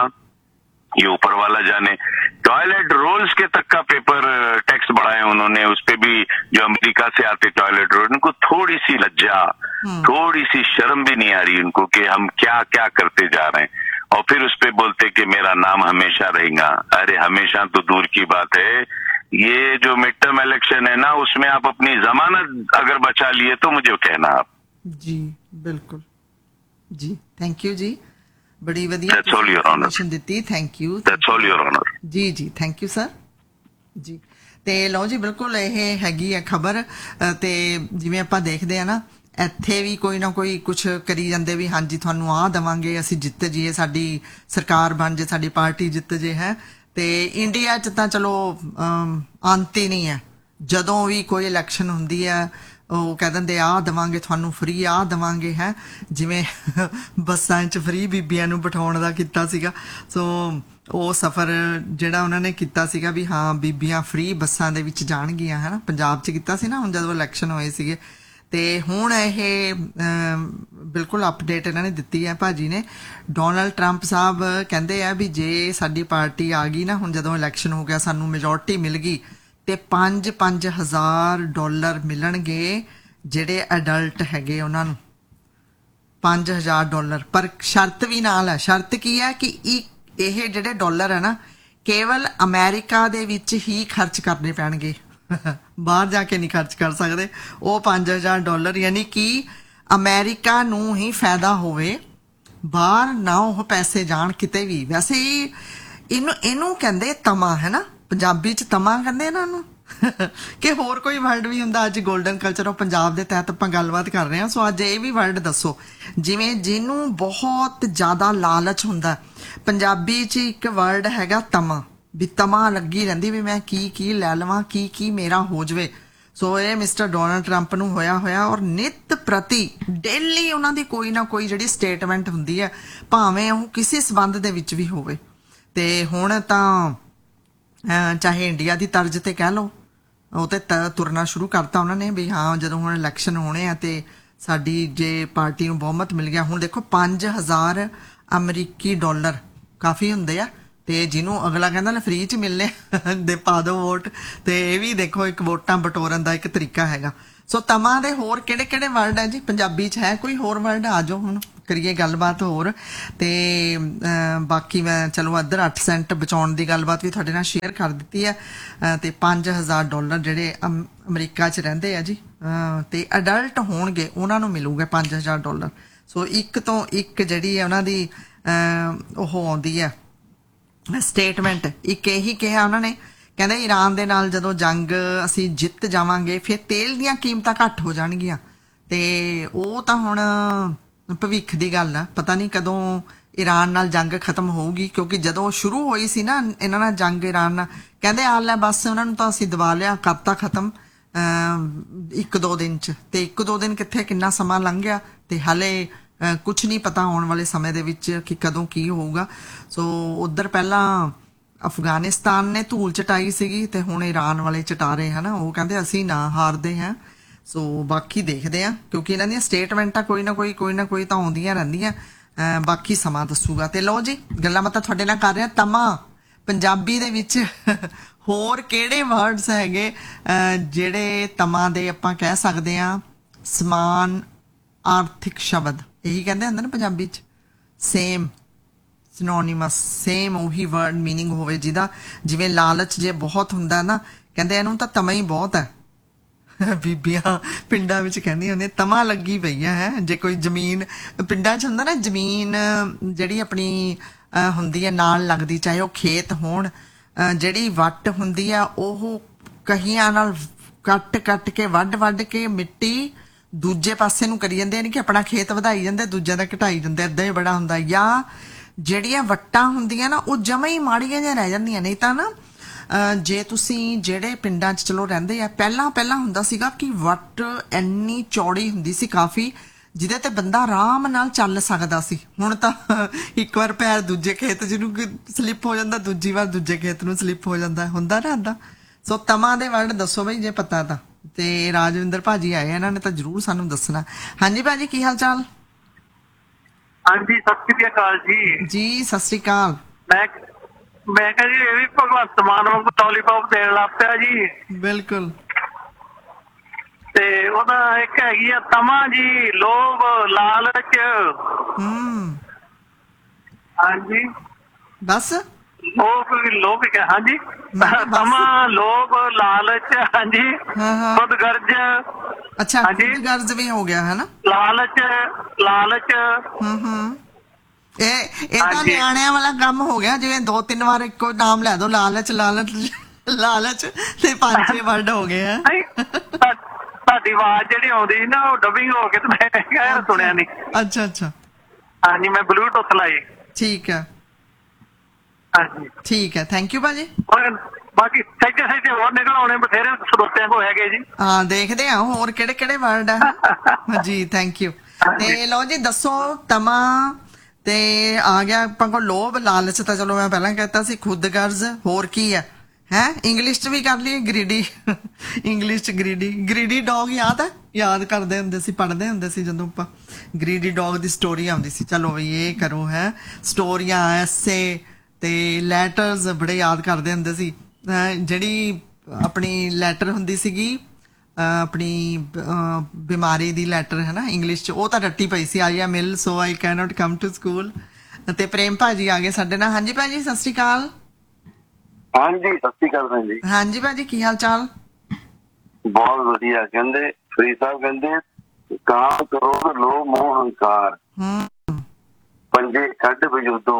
ये ऊपर वाला जाने। टॉयलेट रोल्स के तक का पेपर टैक्स बढ़ाए उन्होंने, उस पे भी जो अमेरिका से आते टॉयलेट रोल, उनको थोड़ी सी लज्जा, थोड़ी सी शर्म भी नहीं आ रही उनको कि हम क्या क्या करते जा रहे हैं। और फिर उस पे बोलते कि मेरा नाम हमेशा रहेगा। अरे हमेशा तो दूर की बात है, ये जो मिड टर्म इलेक्शन है ना, उसमें आप अपनी जमानत अगर बचा लिए तो मुझे कहना आप। जी बिल्कुल जी, थैंक यू जी, बड़ी वधिया इन्फॉर्मेशन ਦਿੱਤੀ। Thank you. That's all your honour. ਜੀ ਜੀ, ਥੈਂਕ ਯੂ ਸਰ ਜੀ। ਤੇ ਲਓ ਜੀ, ਬਿਲਕੁਲ ਇਹ ਹੈਗੀ ਹੈ ਖਬਰ। ਤੇ ਜਿਵੇਂ ਆਪਾਂ ਦੇਖਦੇ ਆ ਨਾ, ਇੱਥੇ ਵੀ ਕੋਈ ਨਾ ਕੋਈ ਕੁਛ ਕਰੀ ਜਾਂਦੇ ਵੀ ਹਾਂਜੀ ਤੁਹਾਨੂੰ ਆਹ ਦੇਵਾਂਗੇ, ਅਸੀਂ ਜਿੱਤ ਜੀਏ, ਸਾਡੀ ਸਰਕਾਰ ਬਣ ਜੇ, ਸਾਡੀ ਪਾਰਟੀ ਜਿੱਤ ਜੇ ਹੈ। ਤੇ ਇੰਡੀਆ 'ਚ ਤਾਂ ਚਲੋ ਅੰਤ ਹੀ ਨਹੀਂ ਹੈ। ਜਦੋਂ ਵੀ ਕੋਈ ਇਲੈਕਸ਼ਨ ਹੁੰਦੀ ਹੈ ਉਹ ਕਹਿ ਦਿੰਦੇ ਆਹ ਦੇਵਾਂਗੇ ਤੁਹਾਨੂੰ ਫਰੀ, ਆਹ ਦੇਵਾਂਗੇ ਹੈ। ਜਿਵੇਂ ਬੱਸਾਂ 'ਚ ਫਰੀ ਬੀਬੀਆਂ ਨੂੰ ਬਿਠਾਉਣ ਦਾ ਕੀਤਾ ਸੀਗਾ। ਸੋ ਉਹ ਸਫ਼ਰ ਜਿਹੜਾ ਉਹਨਾਂ ਨੇ ਕੀਤਾ ਸੀਗਾ ਵੀ ਹਾਂ ਬੀਬੀਆਂ ਫਰੀ ਬੱਸਾਂ ਦੇ ਵਿੱਚ ਜਾਣਗੀਆਂ, ਹੈ ਨਾ, ਪੰਜਾਬ 'ਚ ਕੀਤਾ ਸੀ ਨਾ ਹੁਣ ਜਦੋਂ ਇਲੈਕਸ਼ਨ ਹੋਏ ਸੀਗੇ। ਤੇ ਹੁਣ ਇਹ ਬਿਲਕੁਲ ਅਪਡੇਟ ਇਹਨਾਂ ਨੇ ਦਿੱਤੀ ਹੈ ਭਾਜੀ ਨੇ। ਡੋਨਲਡ ਟਰੰਪ ਸਾਹਿਬ ਕਹਿੰਦੇ ਆ ਵੀ ਜੇ ਸਾਡੀ ਪਾਰਟੀ ਆ ਗਈ ਨਾ, ਹੁਣ ਜਦੋਂ ਇਲੈਕਸ਼ਨ ਹੋ ਗਿਆ ਸਾਨੂੰ ਮੈਜੋਰਟੀ ਮਿਲ ਗਈ, ਤੇ ਪੰਜ ਪੰਜ ਹਜ਼ਾਰ ਡਾਲਰ ਮਿਲਣਗੇ ਜਿਹੜੇ ਅਡਲਟ ਹੈਗੇ ਉਹਨਾਂ ਨੂੰ, ਪੰਜ ਹਜ਼ਾਰ ਡਾਲਰ। ਪਰ ਸ਼ਰਤ ਵੀ ਨਾਲ ਹੈ। ਸ਼ਰਤ ਕੀ ਹੈ ਕਿ ਇਹ ਜਿਹੜੇ ਡਾਲਰ ਹੈ ਨਾ ਕੇਵਲ ਅਮਰੀਕਾ ਦੇ ਵਿੱਚ ਹੀ ਖਰਚ ਕਰਨੇ ਪੈਣਗੇ, ਬਾਹਰ ਜਾ ਕੇ ਨਹੀਂ ਖਰਚ ਕਰ ਸਕਦੇ ਉਹ ਪੰਜ ਹਜ਼ਾਰ ਡਾਲਰ। ਯਾਨੀ ਕਿ ਅਮਰੀਕਾ ਨੂੰ ਹੀ ਫਾਇਦਾ ਹੋਵੇ, ਬਾਹਰ ਨਾ ਉਹ ਪੈਸੇ ਜਾਣ ਕਿਤੇ ਵੀ। ਵੈਸੇ ਇਹਨੂੰ ਇਹਨੂੰ ਕਹਿੰਦੇ ਤਮਾ, ਹੈ ਨਾ, ਪੰਜਾਬੀ ਚ ਤਮਾ ਕਹਿੰਦੇ ਇਹਨਾਂ ਨੂੰ ਕਿ ਹੋਰ ਕੋਈ ਵਰਡ ਵੀ ਹੁੰਦਾ? ਅੱਜ ਗੋਲਡਨ ਕਲਚਰ ਆਫ ਪੰਜਾਬ ਦੇ ਤਹਿਤ ਆਪਾਂ ਗੱਲਬਾਤ ਕਰ ਰਹੇ ਹਾਂ, ਸੋ ਅੱਜ ਇਹ ਵੀ ਵਰਡ ਦੱਸੋ। ਜਿਵੇਂ ਜਿਹਨੂੰ ਬਹੁਤ ਜ਼ਿਆਦਾ ਲਾਲਚ ਹੁੰਦਾ, ਪੰਜਾਬੀ ਚ ਇੱਕ ਵਰਡ ਹੈਗਾ ਤਮਾ, ਵੀ ਤਮਾ ਲੱਗੀ ਰਹਿੰਦੀ ਵੀ ਮੈਂ ਕੀ ਕੀ ਲੈ ਲਵਾਂ, ਕੀ ਕੀ ਮੇਰਾ ਹੋ ਜਾਵੇ। ਸੋ ਇਹ ਮਿਸਟਰ ਡੋਨਲਡ ਟਰੰਪ ਨੂੰ ਹੋਇਆ ਹੋਇਆ, ਔਰ ਨਿਤ ਪ੍ਰਤੀ ਡੇਲੀ ਉਹਨਾਂ ਦੀ ਕੋਈ ਨਾ ਕੋਈ ਜਿਹੜੀ ਸਟੇਟਮੈਂਟ ਹੁੰਦੀ ਹੈ, ਭਾਵੇਂ ਉਹ ਕਿਸੇ ਸਬੰਧ ਦੇ ਵਿੱਚ ਵੀ ਹੋਵੇ। ਤੇ ਹੁਣ ਤਾਂ ਚਾਹੇ ਇੰਡੀਆ ਦੀ ਤਰਜ਼ ਤੇ ਕਹਿ ਲਓ, ਉਹ ਤੇ ਤੁਰਨਾ ਸ਼ੁਰੂ ਕਰਤਾ ਉਹਨਾਂ ਨੇ ਵੀ ਹਾਂ ਜਦੋਂ ਹੁਣ ਇਲੈਕਸ਼ਨ ਹੋਣੇ ਆ ਤੇ ਸਾਡੀ ਜੇ ਪਾਰਟੀ ਨੂੰ ਬਹੁਮਤ ਮਿਲ ਗਿਆ। ਹੁਣ ਦੇਖੋ ਪੰਜ ਹਜ਼ਾਰ ਅਮਰੀਕੀ ਡਾਲਰ ਕਾਫੀ ਹੁੰਦੇ ਆ, ਤੇ ਜਿਹਨੂੰ ਅਗਲਾ ਕਹਿੰਦਾ ਨਾ ਫ੍ਰੀ ਚ ਮਿਲਨੇ ਦੇ ਪਾ ਦੋ ਵੋਟ। ਤੇ ਇਹ ਵੀ ਦੇਖੋ ਇੱਕ ਵੋਟਾਂ ਬਟੋਰਨ ਦਾ ਇੱਕ ਤਰੀਕਾ ਹੈਗਾ। ਸੋ ਤਮਾ ਦੇ ਹੋਰ ਕਿਹੜੇ ਕਿਹੜੇ ਵਰਡ ਹੈ ਜੀ ਪੰਜਾਬੀ ਚ? ਹੈ ਕੋਈ ਹੋਰ ਵਰਡ? ਆ ਜਾਓ ਹੁਣ ਕਰੀਏ ਗੱਲਬਾਤ ਹੋਰ। ਤੇ ਬਾਕੀ ਮੈਂ ਚਲੋ ਅੱਧਰ ਅੱਠ ਸੈਂਟ ਬਚਾਉਣ ਦੀ ਗੱਲਬਾਤ ਵੀ ਤੁਹਾਡੇ ਨਾਲ ਸ਼ੇਅਰ ਕਰ ਦਿੱਤੀ ਹੈ। ਤੇ ਪੰਜ ਹਜ਼ਾਰ ਡਾਲਰ ਜਿਹੜੇ ਅਮਰੀਕਾ ਚ ਰਹਿੰਦੇ ਆ ਜੀ, ਤੇ ਅਡਲਟ ਹੋਣਗੇ ਉਹਨਾਂ ਨੂੰ ਮਿਲੂਗੇ ਪੰਜ ਹਜ਼ਾਰ ਡਾਲਰ। ਸੋ ਇੱਕ ਤੋਂ ਇੱਕ ਜਿਹੜੀ ਹੈ ਉਹਨਾਂ ਦੀ ਉਹ ਆਉਂਦੀ ਹੈ ਸਟੇਟਮੈਂਟ। ਇੱਕ ਇਹੀ ਕਿਹਾ ਉਹਨਾਂ ਨੇ, ਕਹਿੰਦੇ ਈਰਾਨ ਦੇ ਨਾਲ ਜਦੋਂ ਜੰਗ ਅਸੀਂ ਜਿੱਤ ਜਾਵਾਂਗੇ ਫਿਰ ਤੇਲ ਦੀਆਂ ਕੀਮਤਾਂ ਘੱਟ ਹੋ ਜਾਣਗੀਆਂ। ਤੇ ਉਹ ਤਾਂ ਹੁਣ ਭਵਿੱਖ ਦੀ ਗੱਲ ਆ, ਪਤਾ ਨਹੀਂ ਕਦੋਂ ਈਰਾਨ ਨਾਲ ਜੰਗ ਖਤਮ ਹੋਊਗੀ, ਕਿਉਂਕਿ ਜਦੋਂ ਸ਼ੁਰੂ ਹੋਈ ਸੀ ਨਾ ਇਹਨਾਂ ਨਾਲ ਜੰਗ ਈਰਾਨ ਨਾਲ, ਕਹਿੰਦੇ ਆ ਲੈ ਬਸ ਉਹਨਾਂ ਨੂੰ ਤਾਂ ਅਸੀਂ ਦਬਾ ਲਿਆ, ਕਰਤਾ ਖਤਮ ਇੱਕ ਦੋ ਦਿਨ ਚ। ਤੇ ਇੱਕ ਦੋ ਦਿਨ ਕਿੱਥੇ, ਕਿੰਨਾ ਸਮਾਂ ਲੰਘ ਗਿਆ, ਤੇ ਹਾਲੇ ਕੁਛ ਨਹੀਂ ਪਤਾ ਆਉਣ ਵਾਲੇ ਸਮੇਂ ਦੇ ਵਿੱਚ ਕਿ ਕਦੋਂ ਕੀ ਹੋਊਗਾ। ਸੋ ਉਧਰ ਪਹਿਲਾਂ ਅਫਗਾਨਿਸਤਾਨ ਨੇ ਧੂਲ ਚਟਾਈ ਸੀਗੀ, ਤੇ ਹੁਣ ਈਰਾਨ ਵਾਲੇ ਚਟਾ ਰਹੇ ਹਨ। ਉਹ ਕਹਿੰਦੇ ਅਸੀਂ ਨਾ ਹਾਰਦੇ ਹਾਂ। ਸੋ ਬਾਕੀ ਦੇਖਦੇ ਆ, ਕਿਉਂਕਿ ਇਹਨਾਂ ਦੀਆਂ ਸਟੇਟਮੈਂਟਾਂ ਕੋਈ ਨਾ ਕੋਈ ਕੋਈ ਨਾ ਕੋਈ ਤਾਂ ਆਉਂਦੀਆਂ ਰਹਿੰਦੀਆਂ, ਬਾਕੀ ਸਮਾਂ ਦੱਸੂਗਾ। ਤੇ ਲਓ ਜੀ ਗੱਲਾਂ ਬਾਤਾਂ ਤੁਹਾਡੇ ਨਾਲ ਕਰ ਰਹੇ ਹਾਂ ਤਮਾ ਪੰਜਾਬੀ ਦੇ ਵਿੱਚ ਹੋਰ ਕਿਹੜੇ ਵਰਡਸ ਹੈਗੇ ਜਿਹੜੇ ਤਮਾ ਦੇ ਆਪਾਂ ਕਹਿ ਸਕਦੇ ਹਾਂ ਸਮਾਨ ਆਰਥਿਕ ਸ਼ਬਦ, ਇਹੀ ਕਹਿੰਦੇ ਹੁੰਦੇ ਨਾ ਪੰਜਾਬੀ ਚ, ਸੇਮ ਸਿਨੋਨਿਮਸ, ਸੇਮ ਉਹੀ ਵਰਡ ਮੀਨਿੰਗ ਹੋਵੇ ਜਿਹਦਾ। ਜਿਵੇਂ ਲਾਲਚ ਜੇ ਬਹੁਤ ਹੁੰਦਾ ਨਾ, ਕਹਿੰਦੇ ਇਹਨੂੰ ਤਾਂ ਤਮਾ ਹੀ ਬਹੁਤ ਹੈ। ਬੀਬੀਆਂ ਪਿੰਡਾਂ ਵਿੱਚ ਕਹਿੰਦੀਆਂ ਹੁੰਦੀਆਂ ਤਮਾ ਲੱਗੀ ਪਈ ਹੈ। ਜੇ ਕੋਈ ਜ਼ਮੀਨ ਪਿੰਡਾਂ ਚ ਹੁੰਦਾ ਨਾ, ਜ਼ਮੀਨ ਜਿਹੜੀ ਆਪਣੀ ਹੁੰਦੀ ਹੈ ਨਾਲ ਲੱਗਦੀ, ਚਾਹੇ ਉਹ ਖੇਤ ਹੋਣ, ਜਿਹੜੀ ਵੱਟ ਹੁੰਦੀ ਆ ਉਹ ਕਹੀਆਂ ਨਾਲ ਕੱਟ ਕੱਟ ਕੇ ਵੱਢ ਵੱਢ ਕੇ ਮਿੱਟੀ ਦੂਜੇ ਪਾਸੇ ਨੂੰ ਕਰੀ ਜਾਂਦੇ, ਯਾਨੀ ਕਿ ਆਪਣਾ ਖੇਤ ਵਧਾਈ ਜਾਂਦੇ, ਦੂਜਿਆਂ ਦਾ ਘਟਾਈ ਜਾਂਦੇ, ਏਦਾਂ ਹੀ ਬੜਾ ਹੁੰਦਾ। ਜਾਂ ਜਿਹੜੀਆਂ ਵੱਟਾਂ ਹੁੰਦੀਆਂ ਨਾ ਉਹ ਜਮਾਂ ਹੀ ਮਾੜੀਆਂ ਜਿਹੀਆਂ ਰਹਿ ਜਾਂਦੀਆਂ। ਨਹੀਂ ਤਾਂ ਨਾ ਜੇ ਤੁਸੀਂ ਜਿਹੜੇ ਪਿੰਡਾਂ 'ਚ ਚਲੋ ਰਹਿੰਦੇ ਆ, ਪਹਿਲਾਂ ਪਹਿਲਾਂ ਹੁੰਦਾ ਸੀਗਾ ਕਿ ਵੱਟ ਇੰਨੀ ਚੌੜੀ ਹੁੰਦੀ ਸੀ ਕਾਫੀ, ਜਿਹਦੇ ਤੇ ਬੰਦਾ ਆਰਾਮ ਨਾਲ ਚੱਲ ਸਕਦਾ ਸੀ। ਹੁਣ ਤਾਂ ਇੱਕ ਵਾਰ ਪੈਰ ਦੂਜੇ ਖੇਤ ਜਿਹਨੂੰ ਸਲਿੱਪ ਹੋ ਜਾਂਦਾ, ਦੂਜੀ ਵਾਰ ਦੂਜੇ ਖੇਤ ਨੂੰ ਸਲਿੱਪ ਹੋ ਜਾਂਦਾ, ਹੁੰਦਾ ਨਾ ਏਦਾਂ। ਸੋ ਤਮਾ ਦੇ ਵਰਡ ਦੱਸੋ ਬਈ ਜੇ ਪਤਾ ਤਾਂ। ਤੇ ਰਾਜਵਿੰਦਰ ਭਾਜੀ ਆਏ, ਇਹਨਾਂ ਨੇ ਤਾਂ ਜ਼ਰੂਰ ਸਾਨੂੰ ਦੱਸਣਾ। ਹਾਂਜੀ ਭਾਜੀ, ਕੀ ਹਾਲ ਚਾਲ? ਹਾਂਜੀ, ਸਤਿ ਸ੍ਰੀ ਅਕਾਲ ਜੀ। ਜੀ ਸਤਿ ਸ੍ਰੀ ਅਕਾਲ। ਮੈਂ ਮੈਂ ਕਿਹਾ ਜੀ ਇਹ ਵੀ ਭਗਵੰਤ ਮਾਨ ਵਾਂਗੂ ਲੋਲੀਪੌਪ ਦੇਣ ਲੱਗ ਪਿਆ ਜੀ। ਬਿਲਕੁਲ। ਤੇ ਉਹਦਾ ਇੱਕ ਹੈਗੀ ਆ ਤਮਾ ਜੀ, ਲੋਭ, ਲਾਲਚ। ਹੂੰ ਹਾਂਜੀ ਬਸ ਲੋਭ ਲੋਭ ਕਿਹਾ ਹਾਂਜੀ, ਤਮਾ, ਲੋਭ, ਲਾਲਚ। ਹਾਂਜੀ, ਖੁਦਗਰਜ਼। ਅੱਛਾ, ਖੁਦਗਰਜ਼ ਵੀ ਹੋ ਗਿਆ ਹੈ ਨਾ, ਲਾਲਚ ਲਾਲਚ। ਹੂੰ ਹੂੰ ਇਹ ਇਹ ਤਾਂ ਨਿਆਣਿਆਂ ਵਾਲਾ ਕੰਮ ਹੋ ਗਿਆ। ਜਿਵੇਂ ਦੋ ਤਿੰਨ ਵਾਰ ਇੱਕੋ ਨਾਮ ਲੈ ਦੋ, ਲਾਲਚ ਲਾਲਚ ਲਾਲਚ, ਤੇ ਪੰਜ ਛੇ ਵਰਡ ਹੋ ਗਏ ਆ। ਤੁਹਾਡੀ ਆਵਾਜ਼ ਜਿਹੜੀ ਆਉਂਦੀ ਸੀ ਨਾ ਉਹ ਡਬਿੰਗ ਹੋ ਕੇ ਤੇ ਮੈਂ ਕਿਹਾ ਸੁਣਿਆ ਨਹੀਂ। ਅੱਛਾ ਅੱਛਾ, ਹਾਂਜੀ, ਮੈਂ ਬਲੂਟੁੱਥ ਲਾਈ। ਠੀਕ ਹੈ, ਹਾਂਜੀ ਠੀਕ ਹੈ, ਥੈਂਕ ਯੂ ਭਾਜੀ। ਬਾਕੀ ਸੱਜੇ ਸੱਜੇ ਹੋਰ ਨਿਕਲ ਆਉਣੇ ਬਥੇਰੇ ਸਰੋਤਿਆਂ ਕੋ ਹੈਗੇ ਜੀ। ਹਾਂ, ਦੇਖਦੇ ਆ ਹੋਰ ਕਿਹੜੇ ਕਿਹੜੇ ਵਰਡ ਆ ਜੀ। Thank you. ਤੇ ਲਓ ਜੀ ਦੱਸੋ ਤਮਾ ਤੇ ਆ ਗਿਆ ਆਪਾਂ ਕੋਲ ਲੋਭ, ਲਾਲਚ ਤਾਂ ਚਲੋ ਮੈਂ ਪਹਿਲਾਂ ਕਹਿਤਾ ਸੀ, ਖੁਦਗਰਜ਼, ਹੋਰ ਕੀ ਹੈ ਹੈ ਇੰਗਲਿਸ਼ ਚ ਵੀ ਕਰ ਲਈਏ ਗ੍ਰੀਡੀ ਇੰਗਲਿਸ਼ ਚ ਗ੍ਰੀਡੀ ਗ੍ਰੀਡੀ ਡੌਗ ਯਾਦ ਹੈ ਯਾਦ ਕਰਦੇ ਹੁੰਦੇ ਸੀ ਪੜ੍ਹਦੇ ਹੁੰਦੇ ਸੀ ਜਦੋਂ ਆਪਾਂ ਗ੍ਰੀਡੀ ਡੌਗ ਦੀ ਸਟੋਰੀ ਆਉਂਦੀ ਸੀ ਚਲੋ ਵੀ ਇਹ ਕਰੋ ਹੈ ਸਟੋਰੀਆਂ ਐਸੇ ਤੇ ਲੈਟਰਸ ਬੜੇ ਯਾਦ ਕਰਦੇ ਹੁੰਦੇ ਸੀ ਜਿਹੜੀ ਆਪਣੀ ਲੈਟਰ ਹੁੰਦੀ ਸੀਗੀ ਆਪਣੀ ਬਿਮਾਰੀ ਦੀ ਲੈਟਰ ਹੈ ਨਾ ਇੰਗਲਿਸ਼ ਚ ਉਹ ਤਾਂ ਰੱਟੀ ਪਈ ਸੀ I am ill so I can not come to school ਤੇ ਪ੍ਰੇਮ ਭਾਜੀ ਆ ਗਏ ਸਾਡੇ ਨਾਲ ਹਾਂਜੀ ਭਾਜੀ ਸਤਿ ਸ਼੍ਰੀ ਅਕਾਲ ਹਾਂਜੀ ਸਤਿ ਸ਼੍ਰੀ ਅਕਾਲ ਭੈਣ ਜੀ ਹਾਂਜੀ ਭਾਜੀ ਕੀ ਹਾਲ ਚਾਲ ਬਹੁਤ ਵਧੀਆ ਕਹਿੰਦੇ ਫਰੀਦ ਸਾਹਿਬ ਕਹਿੰਦੇ ਕਾਮ ਕਰੋ ਲੋ ਮੋਹ ਹੰਕਾਰ ਪੰਜੇ ਕੱਢ ਵਜੂਦੋਂ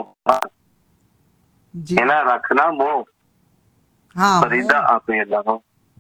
ਜੀ ਇਹਨਾਂ ਰੱਖਣਾ ਮੋਹ ਹਾਂ ਫਰੀਦਾ ਆਪੇ ਅੱਲਾਹ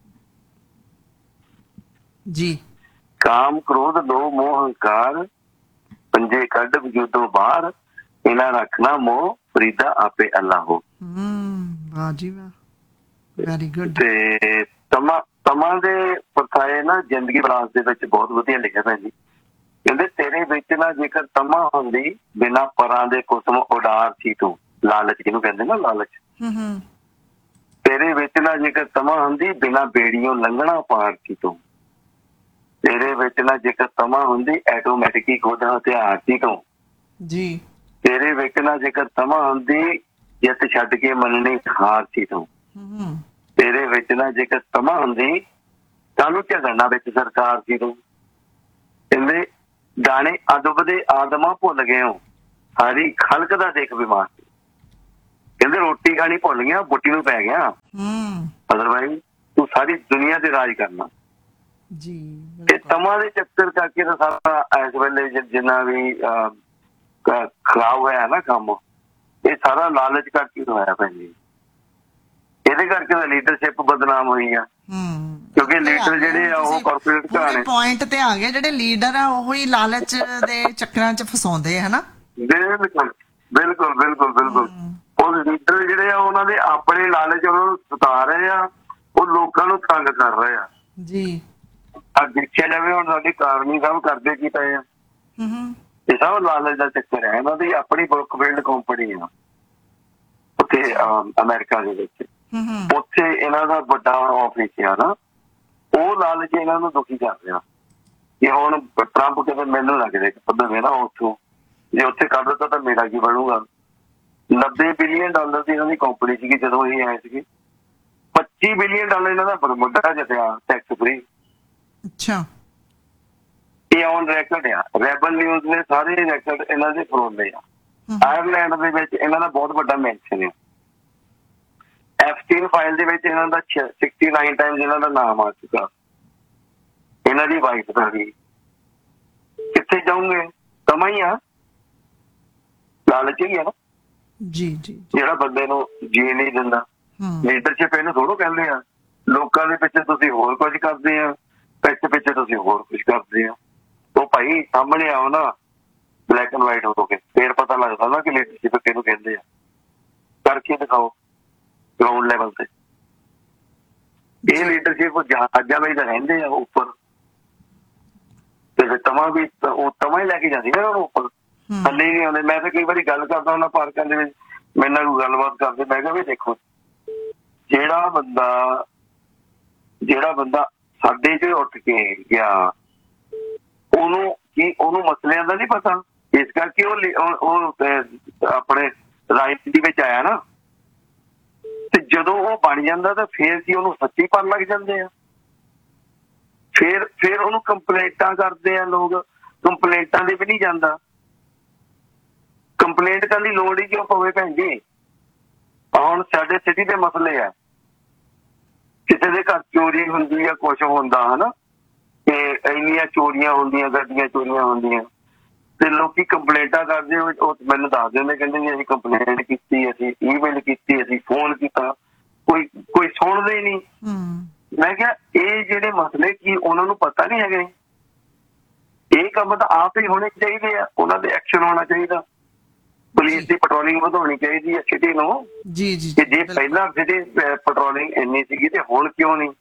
ਜੀ ਕਾਮ ਕ੍ਰੋਧ ਲੋਭ ਮੋਹ ਹੰਕਾਰ ਪੰਜੇ ਕੱਢ ਵਜੂਦੋਂ ਬਾਹਰ ਇਹਨਾਂ ਰੱਖਣਾ ਮੋਹ ਫਰੀਦਾ ਆਪੇ ਅੱਲਾਹ ਹੋ ਹਮ ਵਾਹ ਜੀ ਵਾਹ ਵੈਰੀ ਗੁੱਡ ਤੇ ਤਮਾ ਤਮਾ ਦੇ ਪਰਥਾਏ ਨਾ ਜ਼ਿੰਦਗੀ ਬਲਾਸ ਦੇ ਵਿੱਚ ਬਹੁਤ ਵਧੀਆ ਲਿਖਿਆ ਭੈਣ ਜੀ ਕਹਿੰਦੇ ਤੇਰੇ ਵਿੱਚ ਨਾ ਜੇਕਰ ਤਮਾ ਹੁੰਦੀ ਬਿਨਾਂ ਪਰਾਂ ਦੇ ਕੁਸਮ ਉਡਾਰ ਸੀ ਤੂੰ ਲਾਲਚ ਜਿਹਨੂੰ ਕਹਿੰਦੇ ਨਾ ਲਾਲਚ ਹਮ ਤੇਰੇ ਵਿੱਚ ਨਾ ਜੇਕਰ ਤਮਾ ਹੁੰਦੀ ਬਿਨਾਂ ਬੇੜੀਆਂ ਲੰਘਣਾ ਪਾਰ ਸੀ ਤੂੰ ਤੇਰੇ ਵਿੱਚ ਨਾ ਜੇਕਰ ਤਮਾ ਹੁੰਦੀ ਆਟੋਮੈਟਿਕ ਹੀ ਖੁਦ ਹਥਿਆਰ ਸੀ ਤੂੰ ਜੀ ਤੇਰੇ ਵਿੱਚ ਨਾ ਜੇਕਰ ਤਮਾ ਹੁੰਦੀ ਜਿੱਤ ਛੱਡ ਕੇ ਮੰਨਣੀ ਹਾਰ ਸੀ ਤੂੰ ਹਮ ਤੇਰੇ ਵਿੱਚ ਨਾ ਜੇਕਰ ਤਮਾ ਹੁੰਦੀ ਕਾਹਨੂੰ ਝਗੜਨਾ ਵਿੱਚ ਸਰਕਾਰ ਸੀ ਤੂੰ ਕਹਿੰਦੇ ਗਾਣੇ ਅਦਬ ਦੇ ਆਦਮਾ ਭੁੱਲ ਗਏ ਹੋ ਸਾਰੀ ਖਲਕ ਦਾ ਦੇਖ ਬਿਮਾਰ ਕਹਿੰਦੇ ਰੋਟੀ ਖਾਣੀ ਭੁੱਲ ਗਿਆ ਬੁੱਟੀ ਨੂੰ ਪੈ ਗਿਆ ਹਮ ਅਦਰਵਾਈਜ਼ ਤੂੰ ਸਾਰੀ ਦੁਨੀਆ ਤੇ ਰਾਜ ਕਰਨਾ ਜੀ ਤੇ ਤਮਾ ਦੇ ਚੱਕਰ ਕਰਕੇ ਤਾਂ ਸਾਰਾ ਇਸ ਵੇਲੇ ਜਿੰਨਾ ਵੀ ਖਰਾਬ ਹੋਇਆ ਨਾ ਕੰਮ ਇਹ ਸਾਰਾ ਲਾਲਚ ਕਰਕੇ ਹੋਇਆ ਭੈਣ ਜੀ ਇਹਦੇ ਕਰਕੇ ਤਾਂ ਲੀਡਰਸ਼ਿਪ ਬਦਨਾਮ ਹੋਈ ਆ ਕਿਉਂਕਿ ਲੀਡਰ ਜਿਹੜੇ ਆ ਉਹ ਕਾਰਪੋਰੇਟ ਘਰਾਣੇ ਪੁਆਇੰਟ ਤੇ ਆ ਗਏ ਜਿਹੜੇ ਲੀਡਰ ਆ ਉਹ ਹੀ ਲਾਲਚ ਦੇ ਚੱਕਰਾਂ 'ਚ ਫਸਾਉਂਦੇ ਹੈ ਨਾ ਬਿਲਕੁਲ ਬਿਲਕੁਲ ਬਿਲਕੁਲ ਬਿਲਕੁਲ ਉਹ ਲੀਡਰ ਜਿਹੜੇ ਆ ਉਹਨਾਂ ਦੇ ਆਪਣੇ ਲਾਲਚ ਉਹਨਾਂ ਨੂੰ ਸਤਾ ਰਹੇ ਆ ਉਹ ਲੋਕਾਂ ਨੂੰ ਤੰਗ ਕਰ ਰਹੇ ਆ ਜੀ ਆ ਦੇਖਿਆ ਜਾਵੇ ਹੁਣ ਸਾਡੀ ਕਾਰਨੀ ਸਾਹਿਬ ਕਰਦੇ ਕੀ ਪਏ ਆ ਇਹ ਸਭ ਲਾਲਚ ਦਾ ਚੱਕਰ ਹੈ ਇਹਨਾਂ ਦੀ ਆਪਣੀ ਬਰੁਕਫੀਲਡ ਕੰਪਨੀ ਆ ਉੱਥੇ ਅਮਰੀਕਾ ਦੇ ਵਿੱਚ ਉੱਥੇ ਇਹਨਾਂ ਦਾ ਵੱਡਾ ਆਫਿਸ ਆ ਨਾ ਉਹ ਲਾਲਚ ਇਹਨਾਂ ਨੂੰ ਦੁਖੀ ਕਰ ਰਿਹਾ ਕਿ ਹੁਣ ਟਰੰਪ ਕਿਤੇ ਮੈਨੂੰ ਲੱਗਦੇ ਪੱਧਰ ਨਾ ਉੱਥੋਂ ਜੇ ਉੱਥੇ ਕਰ ਦਿੱਤਾ ਤਾਂ ਮੇਰਾ ਕੀ ਬਣੂਗਾ ਨੱਬੇ ਬਿਲੀਅਨ ਡਾਲਰ ਦੀ ਇਹਨਾਂ ਦੀ ਕੰਪਨੀ ਸੀਗੀ ਜਦੋਂ ਇਹ ਆਏ ਸੀਗੇ ਪੱਚੀ ਬਿਲੀਅਨ ਡਾਲਰ ਇਹਨਾਂ ਦਾ ਬਰਮੁਡਾ ਜਿੱਤਿਆ ਟੈਕਸ ਫ੍ਰੀ ਅੱਛਾ ਇਹ ਔਨ ਰੈਕਰਡ ਆ ਰੈਬਲ ਨਿਊਜ਼ ਨੇ ਸਾਰੇ ਰੈਕਰਡ ਇਹਨਾਂ ਦੇ ਫਰੋਲੇ ਆ ਆਇਰਲੈਂਡ ਦੇ ਵਿੱਚ ਇਹਨਾਂ ਦਾ ਬਹੁਤ ਵੱਡਾ ਮੈਂਸ਼ਨ ਹੈ ਐਫਟੀਨ ਫਾਈਲ ਦੇ ਵਿੱਚ ਇਹਨਾਂ ਦਾ ਸਿਕਸਟੀ ਨਾਈਨ ਟਾਈਮਸ ਇਹਨਾਂ ਦਾ ਨਾਮ ਆ ਚੁੱਕਾ ਇਹਨਾਂ ਦੀ ਵਾਈਫ ਦਾ ਵੀ ਕਿੱਥੇ ਜਾਉਂਗੇ ਕਮਾਂ ਹੀ ਆ ਲਾਲਚ ਹੀ ਆ ਨਾ ਜੀ ਜੀ ਜਿਹੜਾ ਬੰਦੇ ਨੂੰ ਜੀ ਨਹੀਂ ਦਿੰਦਾ ਲੀਡਰਸ਼ਿਪ ਇਹਨੂੰ ਥੋੜੋ ਕਹਿੰਦੇ ਆ ਲੋਕਾਂ ਦੇ ਪਿੱਛੇ ਤੁਸੀਂ ਹੋਰ ਕੁਝ ਕਰਦੇ ਆ ਪਿੱਛੇ ਪਿੱਛੇ ਤੁਸੀਂ ਹੋਰ ਕੁਝ ਕਰਦੇ ਆ ਉਹ ਭਾਈ ਸਾਹਮਣੇ ਆਓ ਨਾ ਬਲੈਕ ਐਂਡ ਵਾਈਟ ਹੋ ਕੇ ਫੇਰ ਪਤਾ ਲੱਗਦਾ ਨਾ ਕਿ ਲੀਡਰਸ਼ਿਪ ਕਿਹਨੂੰ ਕਹਿੰਦੇ ਆ ਕਰਕੇ ਦਿਖਾਓ ਗਰਾਊਂਡ ਲੈਵਲ ਤੇ ਇਹ ਲੀਡਰਸ਼ਿਪ ਜਹਾਜ਼ਾਂ ਵਿੱਚ ਤਾਂ ਰਹਿੰਦੇ ਆ ਉੱਪਰ ਤੇ ਤਮਾ ਵੀ ਉਹ ਤਮਾ ਹੀ ਲੈ ਕੇ ਜਾਂਦੀ ਨਾ ਉਹਨੂੰ ਉੱਪਰ ਥੱਲੇ ਨਹੀਂ ਆਉਂਦੇ ਮੈਂ ਤਾਂ ਕਈ ਵਾਰੀ ਗੱਲ ਕਰਦਾ ਉਹਨਾਂ ਪਾਰਕਾਂ ਦੇ ਵਿੱਚ ਮੇਰੇ ਨਾਲ ਕੋਈ ਗੱਲਬਾਤ ਕਰਦੇ ਮੈਂ ਕਿਹਾ ਵੀ ਦੇਖੋ ਜਿਹੜਾ ਬੰਦਾ ਜਿਹੜਾ ਬੰਦਾ ਸਾਡੇ ਚ ਉੱਠ ਕੇ ਗਿਆ ਉਹਨੂੰ ਕੀ ਉਹਨੂੰ ਮਸਲਿਆਂ ਦਾ ਨਹੀਂ ਪਤਾ ਇਸ ਕਰਕੇ ਉਹ ਆਪਣੇ ਰਾਜਨੀਤੀ ਵਿੱਚ ਆਇਆ ਨਾ ਤੇ ਜਦੋਂ ਉਹ ਬਣ ਜਾਂਦਾ ਤਾਂ ਫੇਰ ਕੀ ਉਹਨੂੰ ਸੱਚੀ ਪਨ ਲੱਗ ਜਾਂਦੇ ਆ ਫੇਰ ਫੇਰ ਉਹਨੂੰ ਕੰਪਲੇਂਟਾਂ ਕਰਦੇ ਆ ਲੋਕ ਕੰਪਲੇਂਟਾਂ ਦੇ ਵੀ ਨਹੀਂ ਜਾਂਦਾ ਕੰਪਲੇਂਟ ਕਰਨ ਦੀ ਲੋੜ ਹੀ ਕਿਉਂ ਪਵੇ ਭੈਣ ਜੀ ਹੁਣ ਸਾਡੇ ਸਿਟੀ ਦੇ ਮਸਲੇ ਆ ਕਿਸੇ ਦੇ ਘਰ ਚੋਰੀ ਹੁੰਦੀ ਆ ਕੁਛ ਹੁੰਦਾ ਹਨਾ ਤੇ ਇੰਨੀਆਂ ਚੋਰੀਆਂ ਹੁੰਦੀਆਂ ਗੱਡੀਆਂ ਚੋਰੀਆਂ ਹੁੰਦੀਆਂ ਤੇ ਲੋਕੀ ਕੰਪਲੇਂਟਾਂ ਕਰਦੇ ਉਹ ਮੈਨੂੰ ਦੱਸ ਦਿੰਦੇ ਕਹਿੰਦੇ ਜੀ ਅਸੀਂ ਕੰਪਲੇਂਟ ਕੀਤੀ ਅਸੀਂ ਈਮੇਲ ਕੀਤੀ ਅਸੀਂ ਫੋਨ ਕੀਤਾ ਕੋਈ ਕੋਈ ਸੁਣਦਾ ਹੀ ਨਹੀਂ ਮੈਂ ਕਿਹਾ ਇਹ ਜਿਹੜੇ ਮਸਲੇ ਕੀ ਉਹਨਾਂ ਨੂੰ ਪਤਾ ਨਹੀਂ ਹੈਗੇ ਇਹ ਕੰਮ ਤਾਂ ਆਪ ਹੀ ਹੋਣੇ ਚਾਹੀਦੇ ਆ ਉਹਨਾਂ ਦੇ ਐਕਸ਼ਨ ਹੋਣਾ ਚਾਹੀਦਾ ਪੁਲਿਸ ਦੀ ਪੈਟਰੋਲਿੰਗ ਵਧਾਉਣੀ ਚਾਹੀਦੀ ਹੈ ਸਿਟੀ ਨੂੰ ਜੀ ਜੀ ਜੇ ਪਹਿਲਾਂ ਸਿਟੀ ਪੈਟਰੋਲਿੰਗ ਇੰਨੀ ਸੀਗੀ ਤੇ ਹੁਣ ਕਿਉਂ ਨਹੀਂ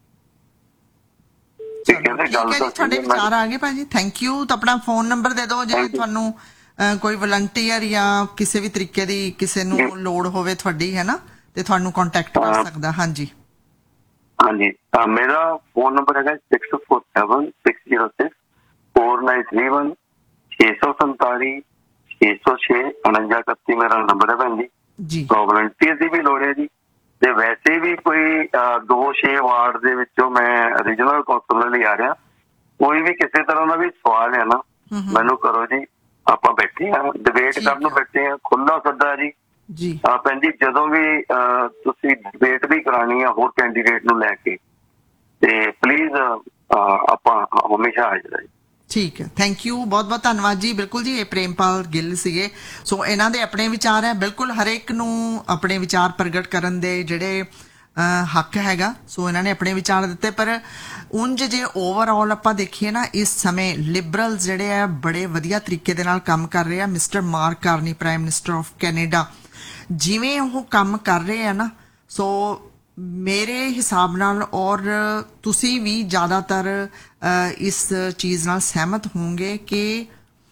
ਤੁਹਾਡੇ ਵਿਚਾਰ ਆ ਗਏ ਭਾਜੀ ਥੈਂਕ ਯੂ ਤਾਂ ਆਪਣਾ ਫੋਨ ਨੰਬਰ ਦੇ ਦਿਓ ਜੇ ਤੁਹਾਨੂੰ ਕੋਈ ਵਲੰਟੀਅਰ ਜਾਂ ਕਿਸੇ ਵੀ ਤਰੀਕੇ ਦੀ ਕਿਸੇ ਨੂੰ ਲੋੜ ਹੋਵੇ ਤੁਹਾਡੀ ਹੈ ਨਾ ਤੇ ਤੁਹਾਨੂੰ ਕੰਟੈਕਟ ਕਰ ਸਕਦਾ। ਹਾਂਜੀ ਹਾਂਜੀ, ਮੇਰਾ ਫੋਨ ਨੰਬਰ ਹੈਗਾ six four seven six zero six four nine three one ਛੇ ਸੌ ਸੰਤਾਲੀ ਛੇ ਸੌ ਛੇ ਉਣੰਜਾ ਇਕੱਤੀ ਮੇਰਾ ਨੰਬਰ ਹੈ ਭੈਣ ਜੀ ਜੀ। ਵਲੰਟੀਅਰ ਦੀ ਵੀ ਲੋੜ ਹੈ ਜੀ, ਤੇ ਵੈਸੇ ਵੀ ਕੋਈ ਦੋ ਛੇ ਵਾਰਡ ਦੇ ਵਿੱਚੋਂ ਮੈਂ ਰੀਜਨਲ ਕੌਂਸਲਰ ਲਈ ਆ ਰਿਹਾ, ਕੋਈ ਵੀ ਕਿਸੇ ਤਰ੍ਹਾਂ ਦਾ ਵੀ ਸਵਾਲ ਹੈ ਨਾ ਮੈਨੂੰ ਕਰੋ ਜੀ, ਆਪਾਂ ਬੈਠੇ ਆ ਡਿਬੇਟ ਕਰਨ ਨੂੰ ਬੈਠੇ ਆ, ਖੁੱਲਾ ਸੱਦਾ ਜੀ ਜੀ। ਭੈਣ ਜੀ ਜਦੋਂ ਵੀ ਤੁਸੀਂ ਡਿਬੇਟ ਵੀ ਕਰਾਉਣੀ ਆ ਹੋਰ ਕੈਂਡੀਡੇਟ ਨੂੰ ਲੈ ਕੇ ਤੇ ਪਲੀਜ਼ ਆਪਾਂ ਹਮੇਸ਼ਾ ਹਾਜ਼ਰ ਹੈ। ਠੀਕ ਹੈ, ਥੈਂਕ ਯੂ, ਬਹੁਤ ਬਹੁਤ ਧੰਨਵਾਦ ਜੀ। ਬਿਲਕੁਲ ਜੀ, ਇਹ ਪ੍ਰੇਮਪਾਲ ਗਿੱਲ ਸੀਗੇ। ਸੋ ਇਹਨਾਂ ਦੇ ਆਪਣੇ ਵਿਚਾਰ ਹੈ, ਬਿਲਕੁਲ ਹਰੇਕ ਨੂੰ ਆਪਣੇ ਵਿਚਾਰ ਪ੍ਰਗਟ ਕਰਨ ਦੇ ਜਿਹੜੇ ਹੱਕ ਹੈਗਾ। ਸੋ ਇਹਨਾਂ ਨੇ ਆਪਣੇ ਵਿਚਾਰ ਦਿੱਤੇ, ਪਰ ਉਂਝ ਜੇ ਓਵਰਆਲ ਆਪਾਂ ਦੇਖੀਏ ਨਾ ਇਸ ਸਮੇਂ ਲਿਬਰਲ ਜਿਹੜੇ ਆ ਬੜੇ ਵਧੀਆ ਤਰੀਕੇ ਦੇ ਨਾਲ ਕੰਮ ਕਰ ਰਹੇ ਆ। Mister mark Carney prime minister of Canada ਜਿਵੇਂ ਉਹ ਕੰਮ ਕਰ ਰਹੇ ਆ ਨਾ, ਸੋ ਮੇਰੇ ਹਿਸਾਬ ਨਾਲ ਔਰ ਤੁਸੀਂ ਵੀ ਜ਼ਿਆਦਾਤਰ ਇਸ ਚੀਜ਼ ਨਾਲ ਸਹਿਮਤ ਹੋਵੋਗੇ ਕਿ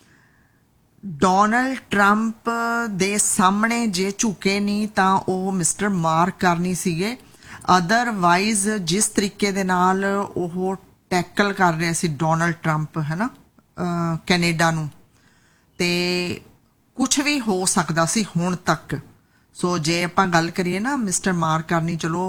ਡੋਨਲਡ ਟਰੰਪ ਦੇ ਸਾਹਮਣੇ ਜੇ ਝੁਕੇ ਨਹੀਂ ਤਾਂ ਉਹ ਮਿਸਟਰ ਮਾਰਕ ਕਾਰਨੀ ਸੀਗੇ। ਅਦਰਵਾਈਜ਼ ਜਿਸ ਤਰੀਕੇ ਦੇ ਨਾਲ ਉਹ ਟੈਕਲ ਕਰ ਰਿਹਾ ਸੀ ਡੋਨਲਡ ਟਰੰਪ ਹੈ ਨਾ ਕੈਨੇਡਾ ਨੂੰ, ਤੇ ਕੁਛ ਵੀ ਹੋ ਸਕਦਾ ਸੀ ਹੁਣ ਤੱਕ। ਸੋ ਜੇ ਆਪਾਂ ਗੱਲ ਕਰੀਏ ਨਾ, ਮਿਸਟਰ ਮਾਰਕ ਕਾਰਨੀ ਚਲੋ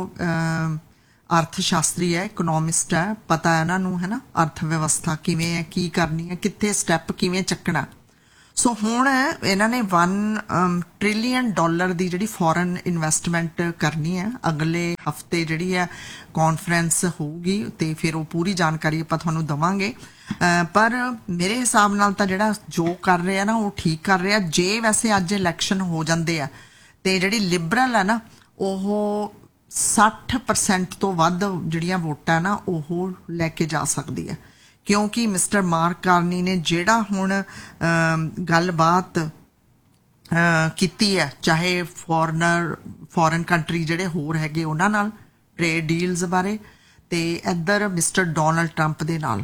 ਅਰਥ ਸ਼ਾਸਤਰੀ ਹੈ, ਇਕਨੋਮਿਸਟ ਹੈ, ਪਤਾ ਹੈ ਇਹਨਾਂ ਨੂੰ ਹੈ ਨਾ ਅਰਥ ਵਿਵਸਥਾ ਕਿਵੇਂ ਹੈ, ਕੀ ਕਰਨੀ ਹੈ, ਕਿੱਥੇ ਸਟੈਪ ਕਿਵੇਂ ਚੱਕਣਾ। ਸੋ ਹੁਣ ਇਹਨਾਂ ਨੇ ਵਨ ਟ੍ਰਿਲੀਅਨ ਡਾਲਰ ਦੀ ਜਿਹੜੀ ਫੋਰਨ ਇਨਵੈਸਟਮੈਂਟ ਕਰਨੀ ਹੈ। ਅਗਲੇ ਹਫਤੇ ਜਿਹੜੀ ਹੈ ਕਾਨਫਰੰਸ ਹੋਊਗੀ ਤੇ ਫਿਰ ਉਹ ਪੂਰੀ ਜਾਣਕਾਰੀ ਆਪਾਂ ਤੁਹਾਨੂੰ ਦੇਵਾਂਗੇ। ਪਰ ਮੇਰੇ ਹਿਸਾਬ ਨਾਲ ਤਾਂ ਜਿਹੜਾ ਜੋ ਕਰ ਰਿਹਾ ਨਾ ਉਹ ਠੀਕ ਕਰ ਰਿਹਾ। ਜੇ ਵੈਸੇ ਅੱਜ ਇਲੈਕਸ਼ਨ ਹੋ ਜਾਂਦੇ ਆ ਤੇ ਜਿਹੜੀ ਲਿਬਰਲ ਹੈ ਨਾ ਉਹ ਸੱਠ ਪਰਸੈਂਟ ਤੋਂ ਵੱਧ ਜਿਹੜੀਆਂ ਵੋਟਾਂ ਨਾ ਉਹ ਲੈ ਕੇ ਜਾ ਸਕਦੀ ਹੈ, ਕਿਉਂਕਿ ਮਿਸਟਰ ਮਾਰਕ ਕਾਰਨੀ ਨੇ ਜਿਹੜਾ ਹੁਣ ਗੱਲਬਾਤ ਕੀਤੀ ਹੈ, ਚਾਹੇ ਫੋਰਨਰ ਫੋਰਨ ਕੰਟਰੀ ਜਿਹੜੇ ਹੋਰ ਹੈਗੇ ਉਹਨਾਂ ਨਾਲ ਟ੍ਰੇਡ ਡੀਲਸ ਬਾਰੇ, ਤੇ ਇੱਧਰ ਮਿਸਟਰ ਡੋਨਲਡ ਟਰੰਪ ਦੇ ਨਾਲ,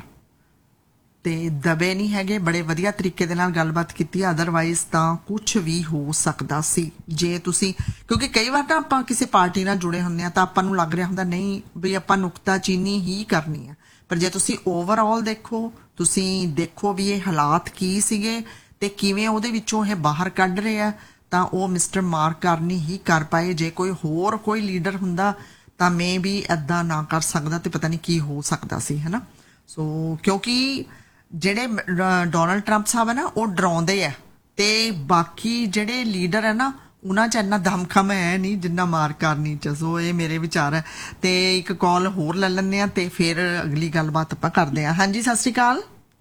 ਤੇ ਦਬੇ ਨਹੀਂ ਹੈਗੇ, ਬੜੇ ਵਧੀਆ ਤਰੀਕੇ ਦੇ ਨਾਲ ਗੱਲਬਾਤ ਕੀਤੀ। ਅਦਰਵਾਈਜ਼ ਤਾਂ ਕੁਝ ਵੀ ਹੋ ਸਕਦਾ ਸੀ ਜੇ ਤੁਸੀਂ, ਕਿਉਂਕਿ ਕਈ ਵਾਰ ਤਾਂ ਆਪਾਂ ਕਿਸੇ ਪਾਰਟੀ ਨਾਲ ਜੁੜੇ ਹੁੰਦੇ ਆ ਤਾਂ ਆਪਾਂ ਨੂੰ ਲੱਗ ਰਿਹਾ ਹੁੰਦਾ ਨਹੀਂ ਵੀ ਆਪਾਂ ਨੁਕਤਾਚੀਨੀ ਹੀ ਕਰਨੀ ਹੈ, ਪਰ ਜੇ ਤੁਸੀਂ ਓਵਰਆਲ ਦੇਖੋ, ਤੁਸੀਂ ਦੇਖੋ ਵੀ ਇਹ ਹਾਲਾਤ ਕੀ ਸੀਗੇ ਤੇ ਕਿਵੇਂ ਉਹਦੇ ਵਿੱਚੋਂ ਇਹ ਬਾਹਰ ਕੱਢ ਰਹੇ ਆ, ਤਾਂ ਉਹ ਮਿਸਟਰ ਮਾਰਕ ਕਾਰਨੀ ਹੀ ਕਰ ਪਾਏ। ਜੇ ਕੋਈ ਹੋਰ ਕੋਈ ਲੀਡਰ ਹੁੰਦਾ ਤਾਂ ਮੇ ਵੀ ਇੱਦਾਂ ਨਾ ਕਰ ਸਕਦਾ ਤੇ ਪਤਾ ਨਹੀਂ ਕੀ ਹੋ ਸਕਦਾ ਸੀ, ਹੈ ਨਾ। ਸੋ ਕਿਉਂਕਿ ਜਿਹੜੇ ਡੋਨਲਡ ਟਰੰਪ ਸਾਹਿਬ ਹੈ ਨਾ ਉਹ ਡਰਾਉਂਦੇ ਆ, ਤੇ ਬਾਕੀ ਜਿਹੜੇ ਲੀਡਰ ਹੈ ਨਾ ਉਹਨਾਂ 'ਚ ਇੰਨਾ ਦਮਖਮ ਹੈ ਨਹੀਂ ਜਿੰਨਾ ਮਾਰਕ ਕਾਰਨੀ 'ਚ। ਸੋ ਇਹ ਮੇਰੇ ਵਿਚਾਰ ਹੈ। ਤੇ ਇੱਕ ਕਾਲ ਹੋਰ ਲੈ ਲੈਂਦੇ ਆ ਤੇ ਫਿਰ ਅਗਲੀ ਗੱਲਬਾਤ ਆਪਾਂ ਕਰਦੇ ਹਾਂ। ਹਾਂਜੀ, ਸਤਿ ਸ਼੍ਰੀ ਅਕਾਲ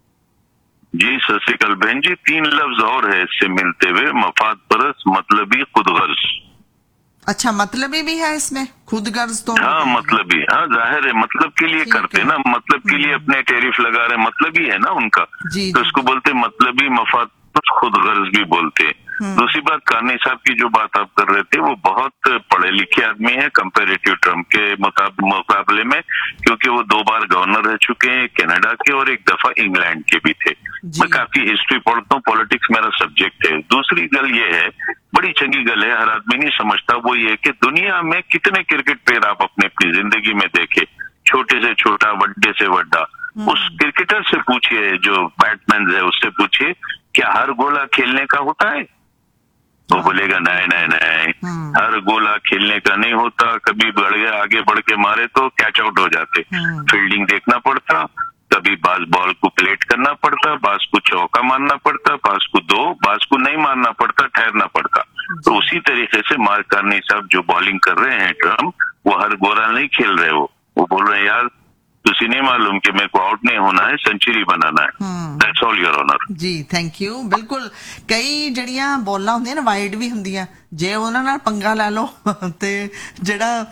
जी। सत श्रीकाल बहन जी। तीन लफ्ज और है इससे मिलते हुए, मफाद परस, मतलबी, खुदगर्ज। अच्छा, मतलबी भी है इसमें, खुदगर्ज तो हाँ मतलबी, हाँ जाहिर है मतलब के लिए करते ना, मतलब के लिए अपने टैरिफ लगा रहे, मतलब ही है ना उनका, तो इसको बोलते मतलबी, मफाद खुदगर्ज भी बोलते हैं। दूसरी बात, कानी साहब की जो बात आप कर रहे थे वो बहुत पढ़े लिखे आदमी है कंपैरेटिव ट्रम्प के मुकाबले में, क्योंकि वो दो बार गवर्नर रह चुके हैं कनाडा के और एक दफा इंग्लैंड के भी थे। मैं काफी हिस्ट्री पढ़ता हूँ, पॉलिटिक्स मेरा सब्जेक्ट है। दूसरी गल ये है, बड़ी चंगी गल है, हर आदमी नहीं समझता, वो ये कि दुनिया में कितने क्रिकेट प्लेयर आप अपने अपनी जिंदगी में देखे, छोटे से छोटा, बड़े से बड़ा। उस क्रिकेटर से पूछिए जो बैट्समैन है, उससे पूछिए क्या हर गोला खेलने का होता है, तो बोलेगा नहीं नहीं नहीं, हर गोला खेलने का नहीं होता, कभी बढ़ गया आगे बढ़ के मारे तो कैच आउट हो जाते, फील्डिंग देखना पड़ता, कभी बास बॉल को प्लेट करना पड़ता, बास को चौका मारना पड़ता, बास को दो, बास को नहीं मारना पड़ता, ठहरना पड़ता। तो उसी तरीके से मार्क कार्नी साहब जो बॉलिंग कर रहे हैं ट्रम्प, वो हर गोला नहीं खेल रहे, वो वो बोल रहे हैं यार तुसी नहीं मालूम कि मेरे को आउट नहीं होना है, सेंचुरी बनाना है। That's all your honour ji, thank you. बिल्कुल, कई जड़ियां बॉलां ਹੁੰਦੀਆਂ ਨਾ ਵਾਈਡ ਵੀ ਹੁੰਦੀਆਂ, ਜੇ ਉਹਨਾਂ ਨਾਲ ਪੰਗਾ ਲੈ ਲਓ ਤੇ ਜਿਹੜਾ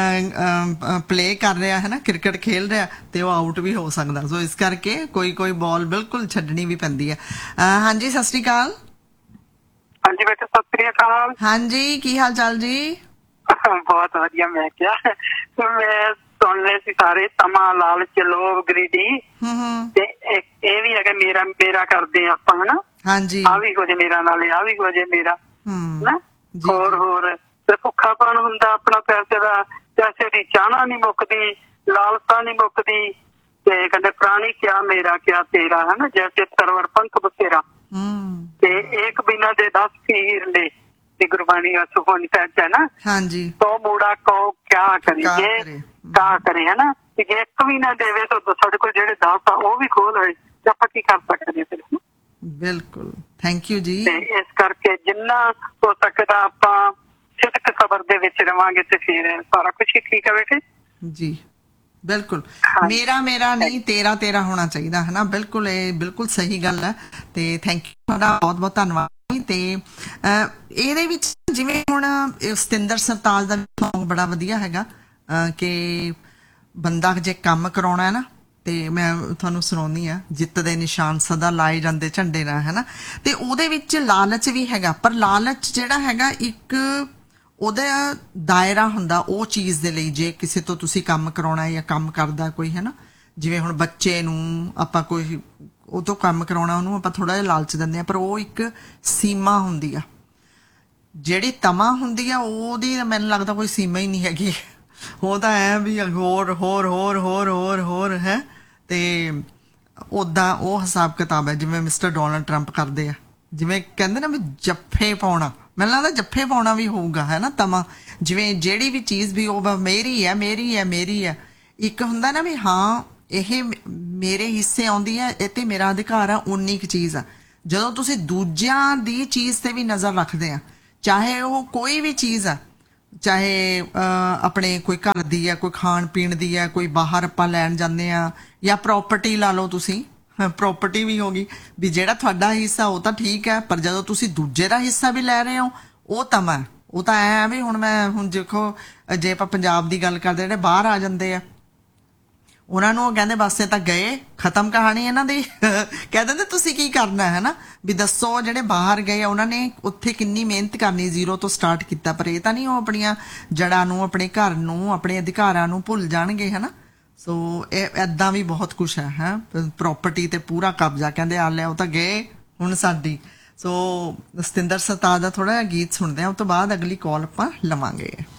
ਪਲੇ ਕਰ ਰਿਹਾ ਹੈ ਨਾ, ਕ੍ਰਿਕਟ ਖੇਲ ਰਿਹਾ, ਤੇ ਉਹ ਆਊਟ ਵੀ ਹੋ ਸਕਦਾ। ਸੋ ਇਸ ਕਰਕੇ ਕੋਈ ਕੋਈ ਬਾਲ ਬਿਲਕੁਲ ਛੱਡਣੀ ਵੀ ਪੈਂਦੀ ਹੈ। ਹਾਂਜੀ, ਸਤਿ ਸ਼੍ਰੀ ਅਕਾਲ। ਹਾਂਜੀ ਬੇਟਾ, ਸਤਿ ਸ਼੍ਰੀ ਅਕਾਲ। ਹਾਂਜੀ, ਕੀ ਹਾਲ ਚਾਲ ਜੀ? ਬਹੁਤ ਵਧੀਆ। ਮੈਂ ਕਿਹਾ ਮੈਂ ਸੁਣ ਲਏ ਸੀ ਸਾਰੇ, ਤਮਾ ਲਾਲਚ ਲੋਭ ਗਰੀਡੀ, ਤੇ ਇਹ ਵੀ ਹੈਗਾ ਮੇਰਾ ਮੇਰਾ ਕਰਦੇ ਆਪਾਂ ਹਨਾ। ਹਾਂਜੀ, ਆ ਵੀ ਹੋ ਜੇ ਮੇਰਾ ਨਾਲ, ਆ ਵੀ ਹੋ ਜੇ ਮੇਰਾ ਨਾ, ਹੋਰ ਹੋਰ ਤੇ ਭੁੱਖਾਪਣ ਹੁੰਦਾ ਆਪਣਾ ਪੈਸੇ ਦਾ, ਪੈਸੇ ਦੀ ਚਾਹਨਾ ਨਹੀਂ ਮੁੱਕਦੀ, ਲਾਲਸਾ ਨਹੀਂ ਮੁੱਕਦੀ। ਤੇ ਕਹਿੰਦੇ ਪ੍ਰਾਣੀ ਕਿਆ ਮੇਰਾ ਕਿਆ ਤੇਰਾ, ਹੈ ਨਾ, ਜੈਸੇ ਸਰਵਰ ਪੰਖ ਬਸੇਰਾ। ਤੇ ਇੱਕ ਬਿਨਾ ਦੇ ਦਸ ਹੀਰ ਨੇ, ਤੇ ਗੁਰਬਾਣੀ ਸੁਖਮਨੀ ਸਾਹਿਬ ਚ ਹੈ ਨਾ, ਹਾਂਜੀ, ਤੋ ਮੂੜਾ ਕੋ ਕਿਆ ਕਰੀਏ ਕਾ ਕਰੇ, ਹੈ ਨਾ, ਜੇ ਇੱਕ ਵੀ ਨਾ ਦੇਵੇ ਤਾਂ ਸਾਡੇ ਕੋਲ ਜਿਹੜੇ ਦਸ ਆ ਉਹ ਵੀ ਖੋਲ ਹੋਏ ਤੇ ਆਪਾਂ ਕੀ ਕਰ ਸਕਦੇ ਫਿਰ। ਬਿਲਕੁਲ, ਥੈਂਕ ਯੂ ਜੀ। ਤੇ ਇਸ ਕਰਕੇ ਜਿੰਨਾ ਹੋ ਸਕਦਾ ਆਪਾਂ ਸਿੱਧਕ ਸਬਰ ਦੇ ਵਿੱਚ ਰਵਾਂਗੇ ਤੇ ਫਿਰ ਸਾਰਾ ਕੁਝ ਠੀਕ ਹੈ ਬੇਟੇ ਜੀ। ਬਿਲਕੁਲ, ਮੇਰਾ ਮੇਰਾ ਨਹੀਂ ਤੇਰਾ ਤੇਰਾ ਹੋਣਾ ਚਾਹੀਦਾ, ਹੈ ਨਾ। ਬਿਲਕੁਲ, ਇਹ ਬਿਲਕੁਲ ਸਹੀ ਗੱਲ ਹੈ। ਤੇ ਥੈਂਕ ਯੂ, ਤੁਹਾਡਾ ਬਹੁਤ ਬਹੁਤ ਧੰਨਵਾਦ। ਤੇ ਇਹਦੇ ਵਿੱਚ ਜਿਵੇਂ ਹੁਣ ਸਤਿੰਦਰ ਸਰਤਾਜ ਦਾ ਸੌਂਗ ਬੜਾ ਵਧੀਆ ਹੈਗਾ ਕਿ ਬੰਦਾ ਜੇ ਕੰਮ ਕਰਾਉਣਾ ਹੈ ਨਾ, ਤੇ ਮੈਂ ਤੁਹਾਨੂੰ ਸੁਣਾਉਂਦੀ ਆ, ਜਿੱਤ ਦੇ ਨਿਸ਼ਾਨ ਸਦਾ ਲਾਏ ਜਾਂਦੇ ਝੰਡੇ ਨਾਲ, ਹੈ ਨਾ। ਤੇ ਉਹਦੇ ਵਿੱਚ ਲਾਲਚ ਵੀ ਹੈਗਾ, ਪਰ ਲਾਲਚ ਜਿਹੜਾ ਹੈਗਾ ਇੱਕ ਉਹਦਾ ਦਾਇਰਾ ਹੁੰਦਾ ਉਹ ਚੀਜ਼ ਦੇ ਲਈ। ਜੇ ਕਿਸੇ ਤੋਂ ਤੁਸੀਂ ਕੰਮ ਕਰਾਉਣਾ ਜਾਂ ਕੰਮ ਕਰਦਾ ਕੋਈ, ਹੈ ਨਾ, ਜਿਵੇਂ ਹੁਣ ਬੱਚੇ ਨੂੰ ਆਪਾਂ ਕੋਈ ਉਹ ਤੋਂ ਕੰਮ ਕਰਾਉਣਾ, ਉਹਨੂੰ ਆਪਾਂ ਥੋੜਾ ਜਿਹਾ ਲਾਲਚ ਦਿੰਦੇ ਆ, ਪਰ ਉਹ ਇੱਕ ਸੀਮਾ ਹੁੰਦੀ ਆ। ਜਿਹੜੀ ਤਮਾ ਹੁੰਦੀ ਆ ਉਹਦੀ ਮੈਨੂੰ ਲੱਗਦਾ ਕੋਈ ਸੀਮਾ ਹੀ ਨਹੀਂ ਹੈਗੀ, ਉਹ ਤਾਂ ਐ ਵੀ ਹੋਰ ਹੋਰ ਹੋਰ ਹੋਰ ਹੋਰ ਹੋਰ ਹੈ। ਤੇ ਉਦਾਂ ਉਹ ਹਿਸਾਬ ਕਿਤਾਬ ਹੈ ਜਿਵੇਂ ਮਿਸਟਰ ਡੋਨਲਡ ਟਰੰਪ ਕਰਦੇ ਆ, ਜਿਵੇਂ ਕਹਿੰਦੇ ਨਾ ਵੀ ਜੱਫੇ ਪਾਉਣਾ, ਮੈਨੂੰ ਲੱਗਦਾ ਜੱਫੇ ਪਾਉਣਾ ਵੀ ਹੋਊਗਾ, ਹੈ ਨਾ, ਤਮਾ। ਜਿਵੇਂ ਜਿਹੜੀ ਵੀ ਚੀਜ਼ ਵੀ ਉਹ ਮੇਰੀ ਹੈ ਮੇਰੀ ਹੈ ਮੇਰੀ ਹੈ, ਇੱਕ ਹੁੰਦਾ ਨਾ ਵੀ ਹਾਂ ਇਹ ਮੇਰੇ ਹਿੱਸੇ ਆਉਂਦੀ ਹੈ, ਇਹ ਤੇ ਮੇਰਾ ਅਧਿਕਾਰ ਆ, ਉਨੀ ਕੁ ਚੀਜ਼ ਆ। ਜਦੋਂ ਤੁਸੀਂ ਦੂਜਿਆਂ ਦੀ ਚੀਜ਼ ਤੇ ਵੀ ਨਜ਼ਰ ਰੱਖਦੇ ਆ, ਚਾਹੇ ਉਹ ਕੋਈ ਵੀ ਚੀਜ਼ ਆ, ਚਾਹੇ ਆਪਣੇ ਕੋਈ ਘਰ ਦੀ ਹੈ, ਕੋਈ ਖਾਣ ਪੀਣ ਦੀ ਹੈ, ਕੋਈ ਬਾਹਰ ਆਪਾਂ ਲੈਣ ਜਾਂਦੇ ਆ, ਜਾਂ ਪ੍ਰੋਪਰਟੀ ਲਾ ਲਓ ਤੁਸੀਂ, ਪ੍ਰੋਪਰਟੀ ਵੀ ਹੋ ਗਈ ਵੀ ਜਿਹੜਾ ਤੁਹਾਡਾ ਹਿੱਸਾ ਉਹ ਤਾਂ ਠੀਕ ਹੈ, ਪਰ ਜਦੋਂ ਤੁਸੀਂ ਦੂਜੇ ਦਾ ਹਿੱਸਾ ਵੀ ਲੈ ਰਹੇ ਹੋ ਉਹ ਤਮਾ, ਉਹ ਤਾਂ ਐ ਵੀ ਹੁਣ ਮੈਂ ਹੁਣ ਦੇਖੋ ਜੇ ਆਪਾਂ ਪੰਜਾਬ ਦੀ ਗੱਲ ਕਰਦੇ, ਜਿਹੜੇ ਬਾਹਰ ਆ ਜਾਂਦੇ ਆ ਉਹਨਾਂ ਨੂੰ ਉਹ ਕਹਿੰਦੇ ਬਸ ਇਹ ਤਾਂ ਗਏ, ਖਤਮ ਕਹਾਣੀ ਇਹਨਾਂ ਦੀ। ਕਹਿ ਦਿੰਦੇ ਤੁਸੀਂ ਕੀ ਕਰਨਾ, ਹੈ ਨਾ, ਵੀ ਦੱਸੋ। ਜਿਹੜੇ ਬਾਹਰ ਗਏ ਉਹਨਾਂ ਨੇ ਉੱਥੇ ਕਿੰਨੀ ਮਿਹਨਤ ਕਰਨੀ, ਜ਼ੀਰੋ ਤੋਂ ਸਟਾਰਟ ਕੀਤਾ, ਪਰ ਇਹ ਤਾਂ ਨਹੀਂ ਉਹ ਆਪਣੀਆਂ ਜੜ੍ਹਾਂ ਨੂੰ, ਆਪਣੇ ਘਰ ਨੂੰ, ਆਪਣੇ ਅਧਿਕਾਰਾਂ ਨੂੰ ਭੁੱਲ ਜਾਣਗੇ, ਹੈ ਨਾ। ਸੋ ਇਹ ਏਦਾਂ ਵੀ ਬਹੁਤ ਕੁਛ ਹੈ, ਹੈ ਪ੍ਰੋਪਰਟੀ ਤੇ ਪੂਰਾ ਕਬਜ਼ਾ, ਕਹਿੰਦੇ ਆ ਲਿਆ ਉਹ ਤਾਂ ਗਏ ਹੁਣ ਸਾਡੀ। ਸੋ ਸਤਿੰਦਰ ਸਰਤਾਜ ਦਾ ਥੋੜਾ ਜਿਹਾ ਗੀਤ ਸੁਣਦੇ ਆ, ਉਸ ਤੋਂ ਬਾਅਦ ਅਗਲੀ ਕਾਲ ਆਪਾਂ ਲਵਾਂਗੇ।